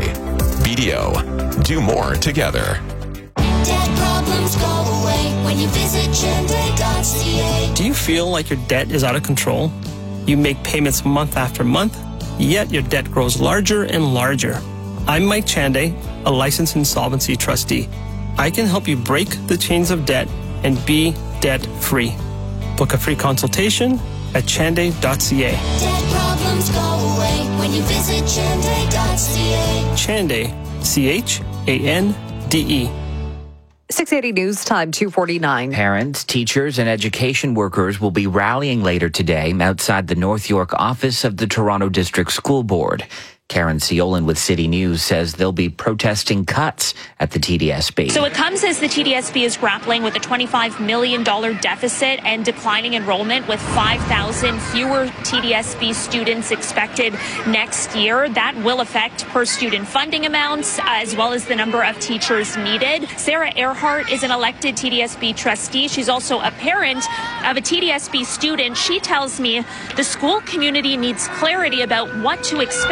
[SPEAKER 25] BDO, do more together.
[SPEAKER 27] Debt problems go away when you visit Chande.ca.
[SPEAKER 28] Do you feel like your debt is out of control? You make payments month after month, yet your debt grows larger and larger. I'm Mike Chande, a licensed insolvency trustee. I can help you break the chains of debt and be debt-free. Book a free consultation at Chande.ca.
[SPEAKER 27] Debt problems go away when you visit Chande.ca.
[SPEAKER 28] Chande, C-H-A-N-D-E.
[SPEAKER 3] 680 News Time, 2:49.
[SPEAKER 1] Parents, teachers, and education workers will be rallying later today outside the North York office of the Toronto District School Board. Karen Ciolin with City News says they'll be protesting cuts at the TDSB.
[SPEAKER 29] So it comes as the TDSB is grappling with a $25 million deficit and declining enrollment with 5,000 fewer TDSB students expected next year. That will affect per student funding amounts as well as the number of teachers needed. Sarah Earhart is an elected TDSB trustee. She's also a parent of a TDSB student. She tells me the school community needs clarity about what to expect coming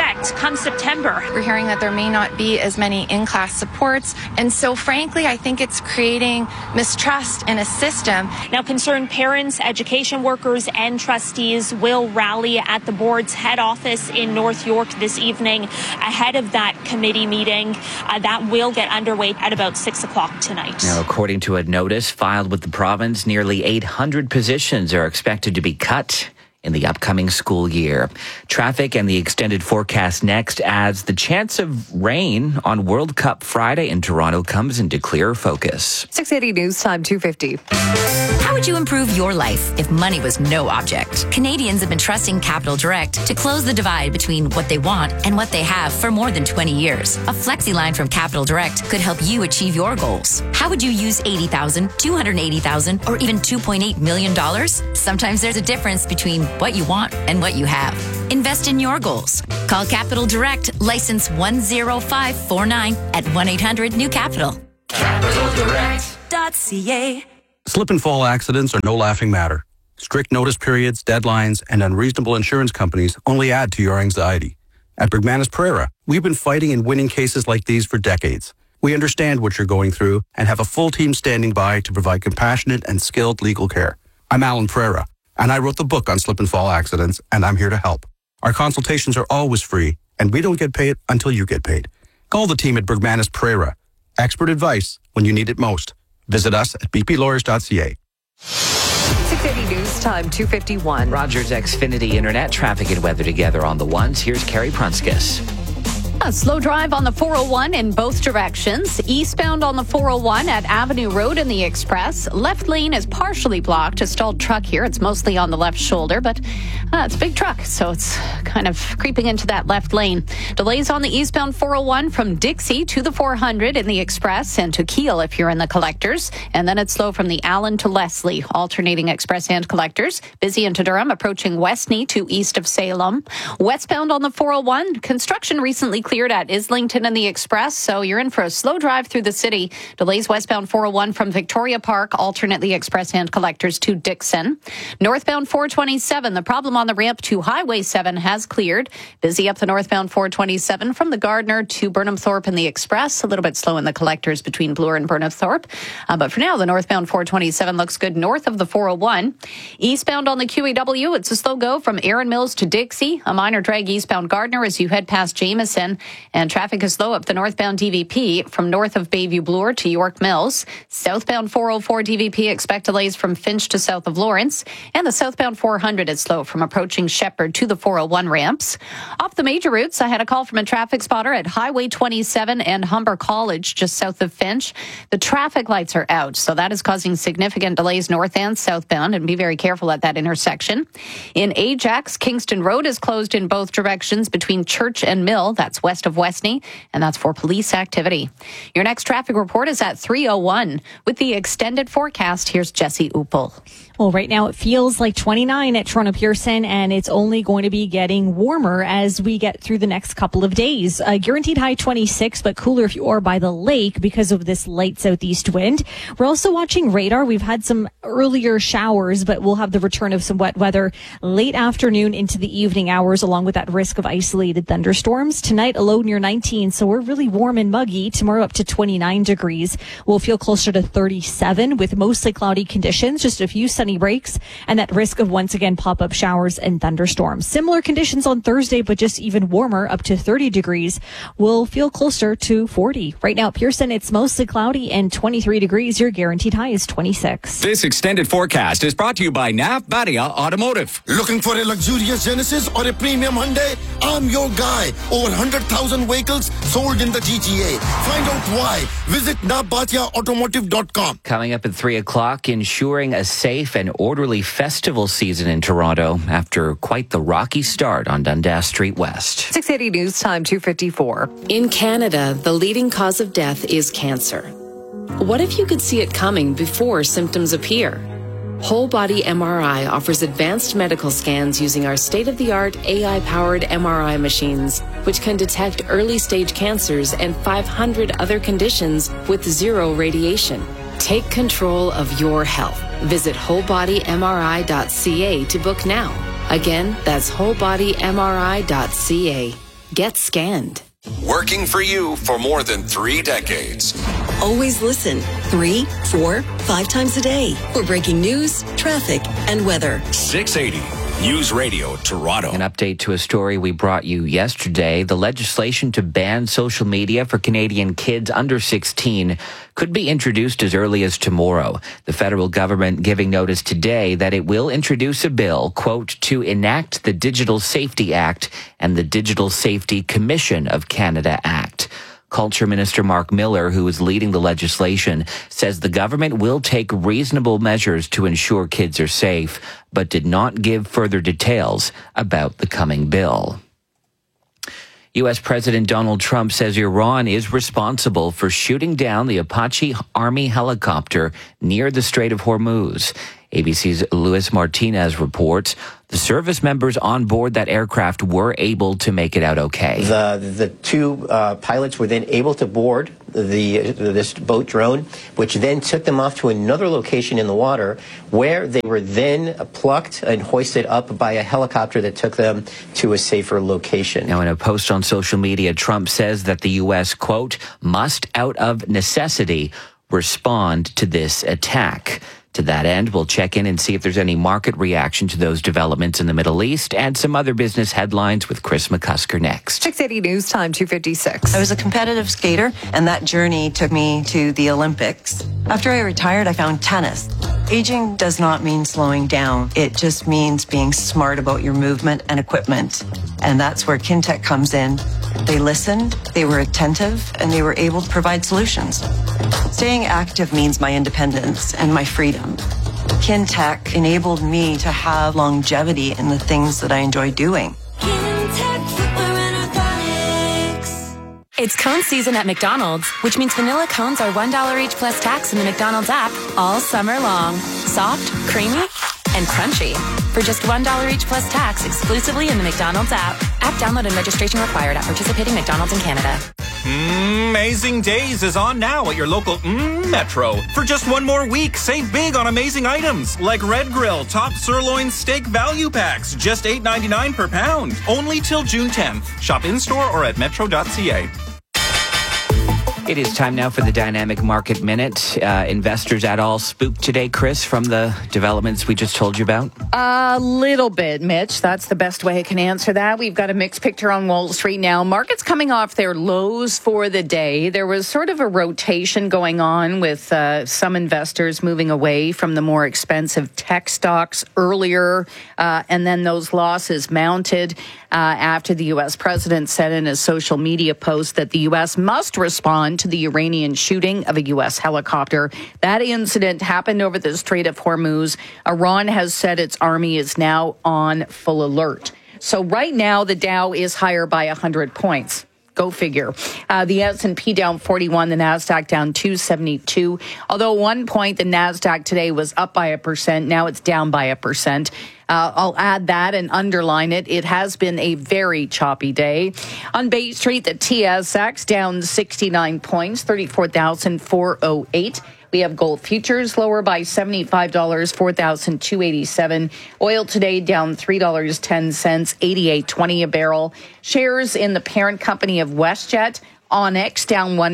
[SPEAKER 29] come September.
[SPEAKER 7] We're hearing that there may not be as many in-class supports. And so, frankly, I think it's creating mistrust in a system.
[SPEAKER 29] Now, concerned parents, education workers, and trustees will rally at the board's head office in North York this evening ahead of that committee meeting. That will get underway at about 6 o'clock tonight.
[SPEAKER 1] Now, according to a notice filed with the province, nearly 800 positions are expected to be cut in the upcoming school year. Traffic and the extended forecast next adds the chance of rain on World Cup Friday in Toronto comes into clearer focus.
[SPEAKER 3] 680 News Time 250.
[SPEAKER 8] How would you improve your life if money was no object? Canadians have been trusting Capital Direct to close the divide between what they want and what they have for more than 20 years. A flexi line from Capital Direct could help you achieve your goals. How would you use $80,000, $280,000, or even $2.8 million? Sometimes there's a difference between what you want and what you have. Invest in your goals. Call Capital Direct, license 10549 at 1-800-NEW-CAPITAL.
[SPEAKER 9] CapitalDirect.ca. Slip and fall accidents are no laughing matter. Strict notice periods, deadlines, and unreasonable insurance companies only add to your anxiety. At Bergmanis Pereira, we've been fighting and winning cases like these for decades. We understand what you're going through and have a full team standing by to provide compassionate and skilled legal care. I'm Alan Pereira, and I wrote the book on slip and fall accidents, and I'm here to help. Our consultations are always free, and we don't get paid until you get paid. Call the team at Bergmanis Pereira. Expert advice when you need it most. Visit us at bplawyers.ca.
[SPEAKER 3] 680 News Time 251.
[SPEAKER 1] Rogers Xfinity Internet traffic and weather together on the ones. Here's Carrie Prunskis.
[SPEAKER 5] A slow drive on the 401 in both directions. Eastbound on the 401 at Avenue Road in the Express. Left lane is partially blocked. A stalled truck here. It's mostly on the left shoulder, but it's a big truck, so it's kind of creeping into that left lane. Delays on the eastbound 401 from Dixie to the 400 in the Express and to Kiel if you're in the Collectors. And then it's slow from the Allen to Leslie, alternating Express and Collectors. Busy into Durham, approaching Westney to east of Salem. Westbound on the 401, construction recently cleared at Islington and the Express, so you're in for a slow drive through the city. Delays westbound 401 from Victoria Park, alternate the Express and Collectors to Dixon. Northbound 427, the problem on the ramp to Highway 7 has cleared. Busy up the northbound 427 from the Gardner to Burnham Thorpe in the Express. A little bit slow in the Collectors between Bloor and Burnham Thorpe. But for now, the northbound 427 looks good north of the 401. Eastbound on the QEW, it's a slow go from Erin Mills to Dixie. A minor drag eastbound Gardner as you head past Jameson. And traffic is slow up the northbound DVP from north of Bayview Bloor to York Mills. Southbound 404 DVP, expect delays from Finch to south of Lawrence. And the southbound 400 is slow from approaching Shepherd to the 401 ramps. Off the major routes, I had a call from a traffic spotter at Highway 27 and Humber College, just south of Finch. The traffic lights are out, so that is causing significant delays north and southbound, and be very careful at that intersection. In Ajax, Kingston Road is closed in both directions between Church and Mill. That's west of Westney, and that's for police activity. Your next traffic report is at 3:01. With the extended forecast, here's Jesse Upel.
[SPEAKER 6] Well, right now it feels like 29 at Toronto Pearson, and it's only going to be getting warmer as we get through the next couple of days. Guaranteed high 26, but cooler if you are by the lake because of this light southeast wind. We're also watching radar. We've had some earlier showers, but we'll have the return of some wet weather late afternoon into the evening hours, along with that risk of isolated thunderstorms. Tonight, a low near 19, so we're really warm and muggy. Tomorrow up to 29 degrees. We'll feel closer to 37 with mostly cloudy conditions, just a few sunny breaks, and that risk of once again pop-up showers and thunderstorms. Similar conditions on Thursday, but just even warmer, up to 30 degrees. We'll feel closer to 40. Right now at Pearson, it's mostly cloudy and 23 degrees. Your guaranteed high is 26.
[SPEAKER 10] This extended forecast is brought to you by Nav Badia Automotive.
[SPEAKER 12] Looking for a luxurious Genesis or a premium Hyundai? I'm your guy. Over 100,000 vehicles sold in the GTA. Find out why. Visit navbatiaautomotive.com.
[SPEAKER 1] Coming up at 3 o'clock, ensuring a safe and orderly festival season in Toronto after quite the rocky start on Dundas Street West.
[SPEAKER 3] 680 News Time 254.
[SPEAKER 15] In Canada, the leading cause of death is cancer. What if you could see it coming before symptoms appear? Whole Body MRI offers advanced medical scans using our state-of-the-art AI-powered MRI machines, which can detect early-stage cancers and 500 other conditions with zero radiation. Take control of your health. Visit wholebodymri.ca to book now. Again, that's wholebodymri.ca.
[SPEAKER 11] Get scanned.
[SPEAKER 13] Working for you for more than 3 decades.
[SPEAKER 11] Always listen 3, 4, 5 times a day for breaking news, traffic, and weather.
[SPEAKER 13] 680 News Radio Toronto.
[SPEAKER 1] An update to a story we brought you yesterday. The legislation to ban social media for Canadian kids under 16 could be introduced as early as tomorrow. The federal government giving notice today that it will introduce a bill, quote, to enact the Digital Safety Act and the Digital Safety Commission of Canada Act. Culture Minister Mark Miller, who is leading the legislation, says the government will take reasonable measures to ensure kids are safe, but did not give further details about the coming bill. U.S. President Donald Trump says Iran is responsible for shooting down the Apache Army helicopter near the Strait of Hormuz. ABC's Luis Martinez reports the service members on board that aircraft were able to make it out okay.
[SPEAKER 16] The two pilots were then able to board this boat drone, which then took them off to another location in the water where they were then plucked and hoisted up by a helicopter that took them to a safer location.
[SPEAKER 1] Now, in a post on social media, Trump says that the U.S., quote, must out of necessity respond to this attack. To that end, we'll check in and see if there's any market reaction to those developments in the Middle East and some other business headlines with Chris McCusker next.
[SPEAKER 3] 680 News Time, 2:56.
[SPEAKER 17] I was a competitive skater, and that journey took me to the Olympics. After I retired, I found tennis. Aging does not mean slowing down. It just means being smart about your movement and equipment. And that's where Kintec comes in. They listened, they were attentive, and they were able to provide solutions. Staying active means my independence and my freedom. Kintec enabled me to have longevity in the things that I enjoy doing.
[SPEAKER 19] It's cone season at McDonald's, which means vanilla cones are $1 each plus tax in the McDonald's app all summer long. Soft, creamy, and crunchy. For just $1 each plus tax exclusively in the McDonald's app. App download and registration required at participating McDonald's in Canada.
[SPEAKER 20] Amazing Days is on now at your local Metro. For just one more week, save big on amazing items like Red Grill Top Sirloin Steak Value Packs, just $8.99 per pound. Only till June 10th. Shop in-store or at metro.ca.
[SPEAKER 1] It is time now for the Dynamic Market Minute. Investors at all spooked today, Chris, from the developments we just told you about?
[SPEAKER 5] A little bit, Mitch. That's the best way I can answer that. We've got a mixed picture on Wall Street now. Markets coming off their lows for the day. There was sort of a rotation going on with some investors moving away from the more expensive tech stocks earlier, and then those losses mounted after the U.S. president said in a social media post that the U.S. must respond to the Iranian shooting of a U.S. helicopter. That incident happened over the Strait of Hormuz. Iran has said its army is now on full alert. So right now, the Dow is higher by 100 points. Go figure. The S&P down 41, the NASDAQ down 272. Although 1 point, the NASDAQ today was up by 1%. Now it's down by 1%. I'll add that and underline it. It has been a very choppy day. On Bay Street, the TSX down 69 points, 34,408. We have gold futures lower by $75, 4,287. Oil today down $3.10, 88.20 a barrel. Shares in the parent company of WestJet, Onyx down up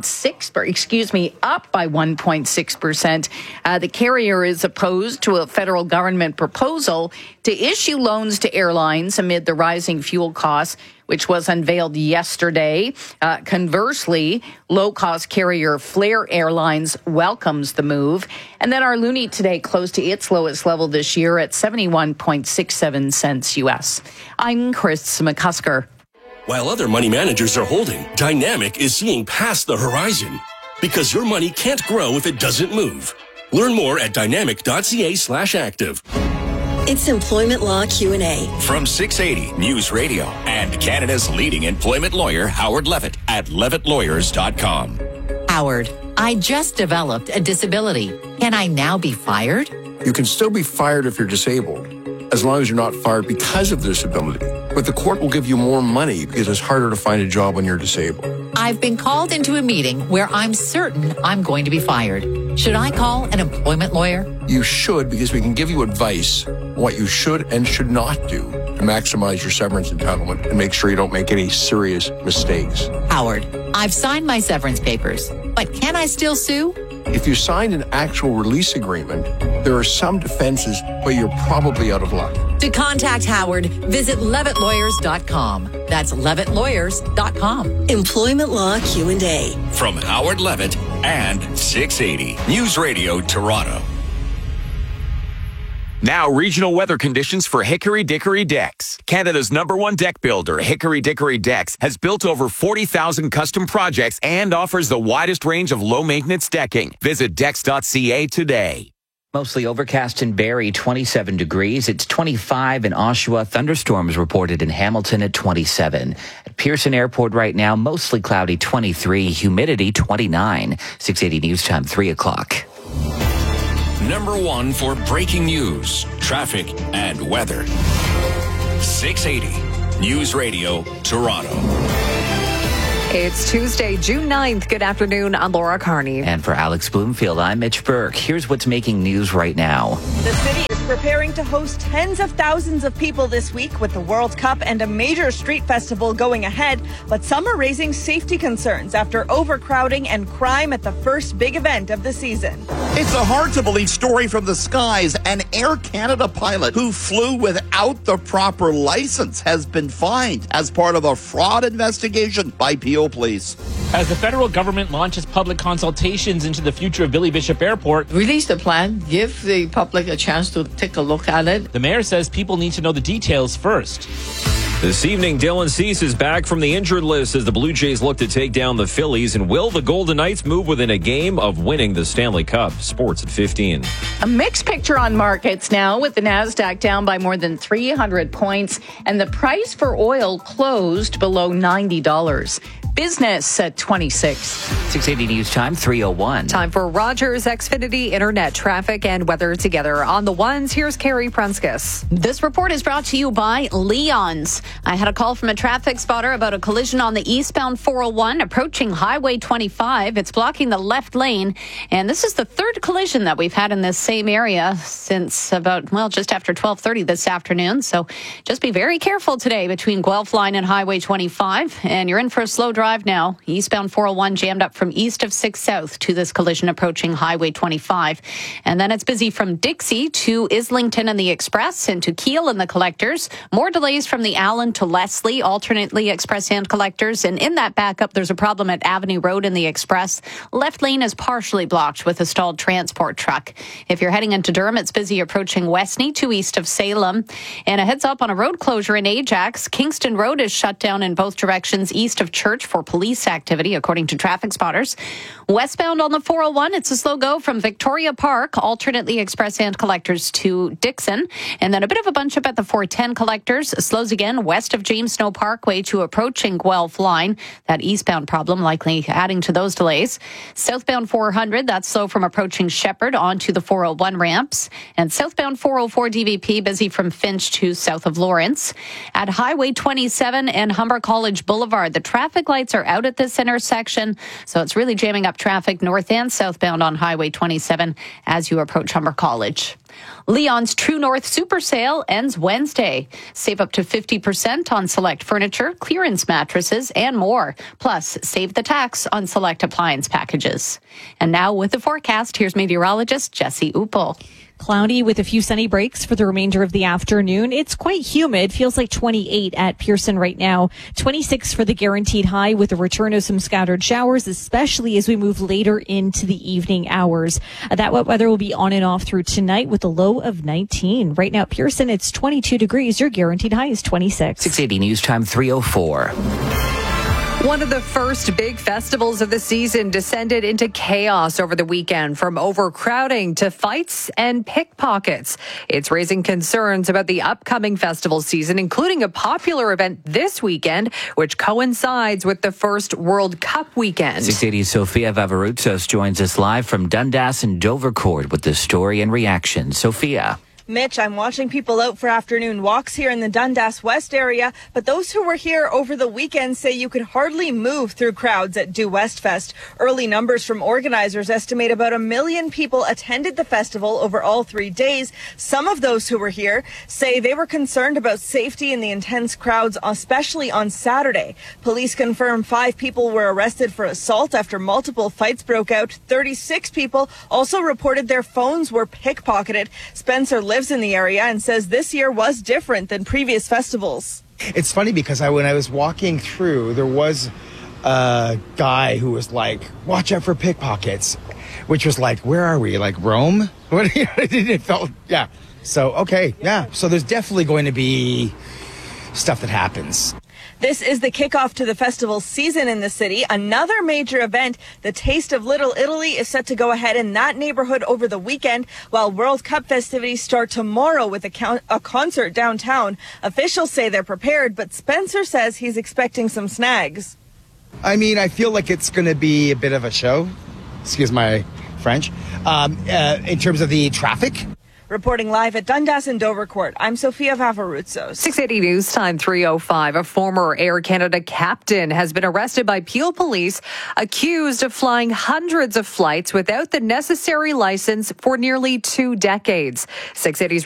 [SPEAKER 5] by 1.6%. The carrier is opposed to a federal government proposal to issue loans to airlines amid the rising fuel costs, which was unveiled yesterday. Conversely, low-cost carrier Flair Airlines welcomes the move. And then our loonie today closed to its lowest level this year at 71.67 cents U.S. I'm Chris McCusker.
[SPEAKER 21] While other money managers are holding, Dynamic is seeing past the horizon. Because your money can't grow if it doesn't move. Learn more at dynamic.ca/active.
[SPEAKER 11] It's Employment Law Q&A.
[SPEAKER 13] From 680 News Radio and Canada's leading employment lawyer, Howard Levitt at levittlawyers.com.
[SPEAKER 22] Howard, I just developed a disability. Can I now be fired?
[SPEAKER 23] You can still be fired if you're disabled, as long as you're not fired because of disability. But the court will give you more money because it's harder to find a job when you're disabled.
[SPEAKER 22] I've been called into a meeting where I'm certain I'm going to be fired. Should I call an employment lawyer?
[SPEAKER 23] You should, because we can give you advice on what you should and should not do. to maximize your severance entitlement and make sure you don't make any serious mistakes.
[SPEAKER 22] Howard, I've signed my severance papers, but can I still sue?
[SPEAKER 23] If you signed an actual release agreement, there are some defenses, but you're probably out of luck.
[SPEAKER 22] To contact Howard, visit levittlawyers.com. That's levittlawyers.com.
[SPEAKER 11] Employment Law Q&A.
[SPEAKER 13] From Howard Levitt and 680 News Radio Toronto.
[SPEAKER 2] Now, regional weather conditions for Hickory Dickory Decks. Canada's #1 deck builder, Hickory Dickory Decks, has built over 40,000 custom projects and offers the widest range of low-maintenance decking. Visit decks.ca today.
[SPEAKER 1] Mostly overcast in Barrie, 27 degrees. It's 25 in Oshawa. Thunderstorms reported in Hamilton at 27. At Pearson Airport right now, mostly cloudy, 23. Humidity, 29. 680 News Time, 3 o'clock.
[SPEAKER 13] #1 for breaking news, traffic, and weather. 680 News Radio Toronto.
[SPEAKER 3] It's Tuesday, June 9th. Good afternoon. I'm Laura Carney.
[SPEAKER 1] And for Alex Bloomfield, I'm Mitch Burke. Here's what's making news right now.
[SPEAKER 4] The city is preparing to host tens of thousands of people this week with the World Cup and a major street festival going ahead. But some are raising safety concerns after overcrowding and crime at the first big event of the season.
[SPEAKER 14] It's a hard-to-believe story from the skies. An Air Canada pilot who flew without the proper license has been fined as part of a fraud investigation by PO Police.
[SPEAKER 18] As the federal government launches public consultations into the future of Billy Bishop Airport,
[SPEAKER 24] release the plan, give the public a chance to take a look at it.
[SPEAKER 18] The mayor says people need to know the details first.
[SPEAKER 25] This evening, Dylan Cease is back from the injured list as the Blue Jays look to take down the Phillies. And will the Golden Knights move within a game of winning the Stanley Cup? Sports at 15.
[SPEAKER 5] A mixed picture on markets now, with the NASDAQ down by more than 300 points and the price for oil closed below $90. Business at 26.
[SPEAKER 1] 680 News Time, 3:01.
[SPEAKER 3] Time for Rogers Xfinity Internet traffic and weather together. On the ones, here's Carrie Prunskis.
[SPEAKER 5] This report is brought to you by Leon's. I had a call from a traffic spotter about a collision on the eastbound 401 approaching Highway 25. It's blocking the left lane. And this is the third collision that we've had in this same area since about, just after 12:30 this afternoon. So just be very careful today between Guelph Line and Highway 25. And you're in for a slow drive now. Eastbound 401 jammed up from east of 6 South to this collision approaching Highway 25. And then it's busy from Dixie to Islington and the Express and to Keele and the Collectors. More delays from the Allen to Leslie, alternately Express and Collectors. And in that backup, there's a problem at Avenue Road in the Express. Left lane is partially blocked with a stalled transport truck. If you're heading into Durham, it's busy approaching Westney to east of Salem. And a heads up on a road closure in Ajax. Kingston Road is shut down in both directions east of Church for police activity, according to traffic spotters. Westbound on the 401, it's a slow go from Victoria Park, alternately Express and Collectors to Dixon. And then a bit of a bunch up at the 410 Collectors. Slows again west of James Snow Parkway to approaching Guelph Line. That eastbound problem likely adding to those delays. Southbound 400, that's slow from approaching Shepherd onto the 401 ramps. And southbound 404 DVP busy from Finch to south of Lawrence. At Highway 27 and Humber College Boulevard, the traffic lights are out at this intersection, so it's really jamming up traffic north and southbound on Highway 27 as you approach Humber College. Leon's True North Super Sale ends Wednesday. Save up to 50% on select furniture, clearance mattresses, and more. Plus, save the tax on select appliance packages. And now with the forecast, here's meteorologist Jesse Uppel.
[SPEAKER 6] Cloudy with a few sunny breaks for the remainder of the afternoon. It's quite humid. Feels like 28 at Pearson right now. 26 for the guaranteed high with the return of some scattered showers, especially as we move later into the evening hours. That wet weather will be on and off through tonight with a low of 19. Right now at Pearson, it's 22 degrees. Your guaranteed high is 26.
[SPEAKER 1] 680 News Time, 3:04.
[SPEAKER 3] One of the first big festivals of the season descended into chaos over the weekend, from overcrowding to fights and pickpockets. It's raising concerns about the upcoming festival season, including a popular event this weekend, which coincides with the first World Cup weekend.
[SPEAKER 1] 680's Sophia Vavarutsos joins us live from Dundas and Dovercourt with the story and reaction. Sophia.
[SPEAKER 4] Mitch, I'm watching people out for afternoon walks here in the Dundas West area, but those who were here over the weekend say you could hardly move through crowds at Due West Fest. Early numbers from organizers estimate about 1 million people attended the festival over all 3 days. Some of those who were here say they were concerned about safety in the intense crowds, especially on Saturday. Police confirm 5 people were arrested for assault after multiple fights broke out. 36 people also reported their phones were pickpocketed. Spencer lives in the area and says this year was different than previous festivals.
[SPEAKER 7] It's funny because when I was walking through, there was a guy who was like, watch out for pickpockets, which was like, where are we? Like Rome? It felt, yeah. So, okay, yeah. So there's definitely going to be stuff that happens.
[SPEAKER 4] This is the kickoff to the festival season in the city. Another major event, the Taste of Little Italy, is set to go ahead in that neighborhood over the weekend, while World Cup festivities start tomorrow with a concert downtown. Officials say they're prepared, but Spencer says he's expecting some snags.
[SPEAKER 7] I mean, I feel like it's going to be a bit of a show, excuse my French, in terms of the traffic.
[SPEAKER 4] Reporting live at Dundas and Dovercourt, I'm Sophia Vavaruzzo.
[SPEAKER 3] 680 News Time 3:05. A former Air Canada captain has been arrested by Peel Police, accused of flying hundreds of flights without the necessary license for nearly 2 decades. 680's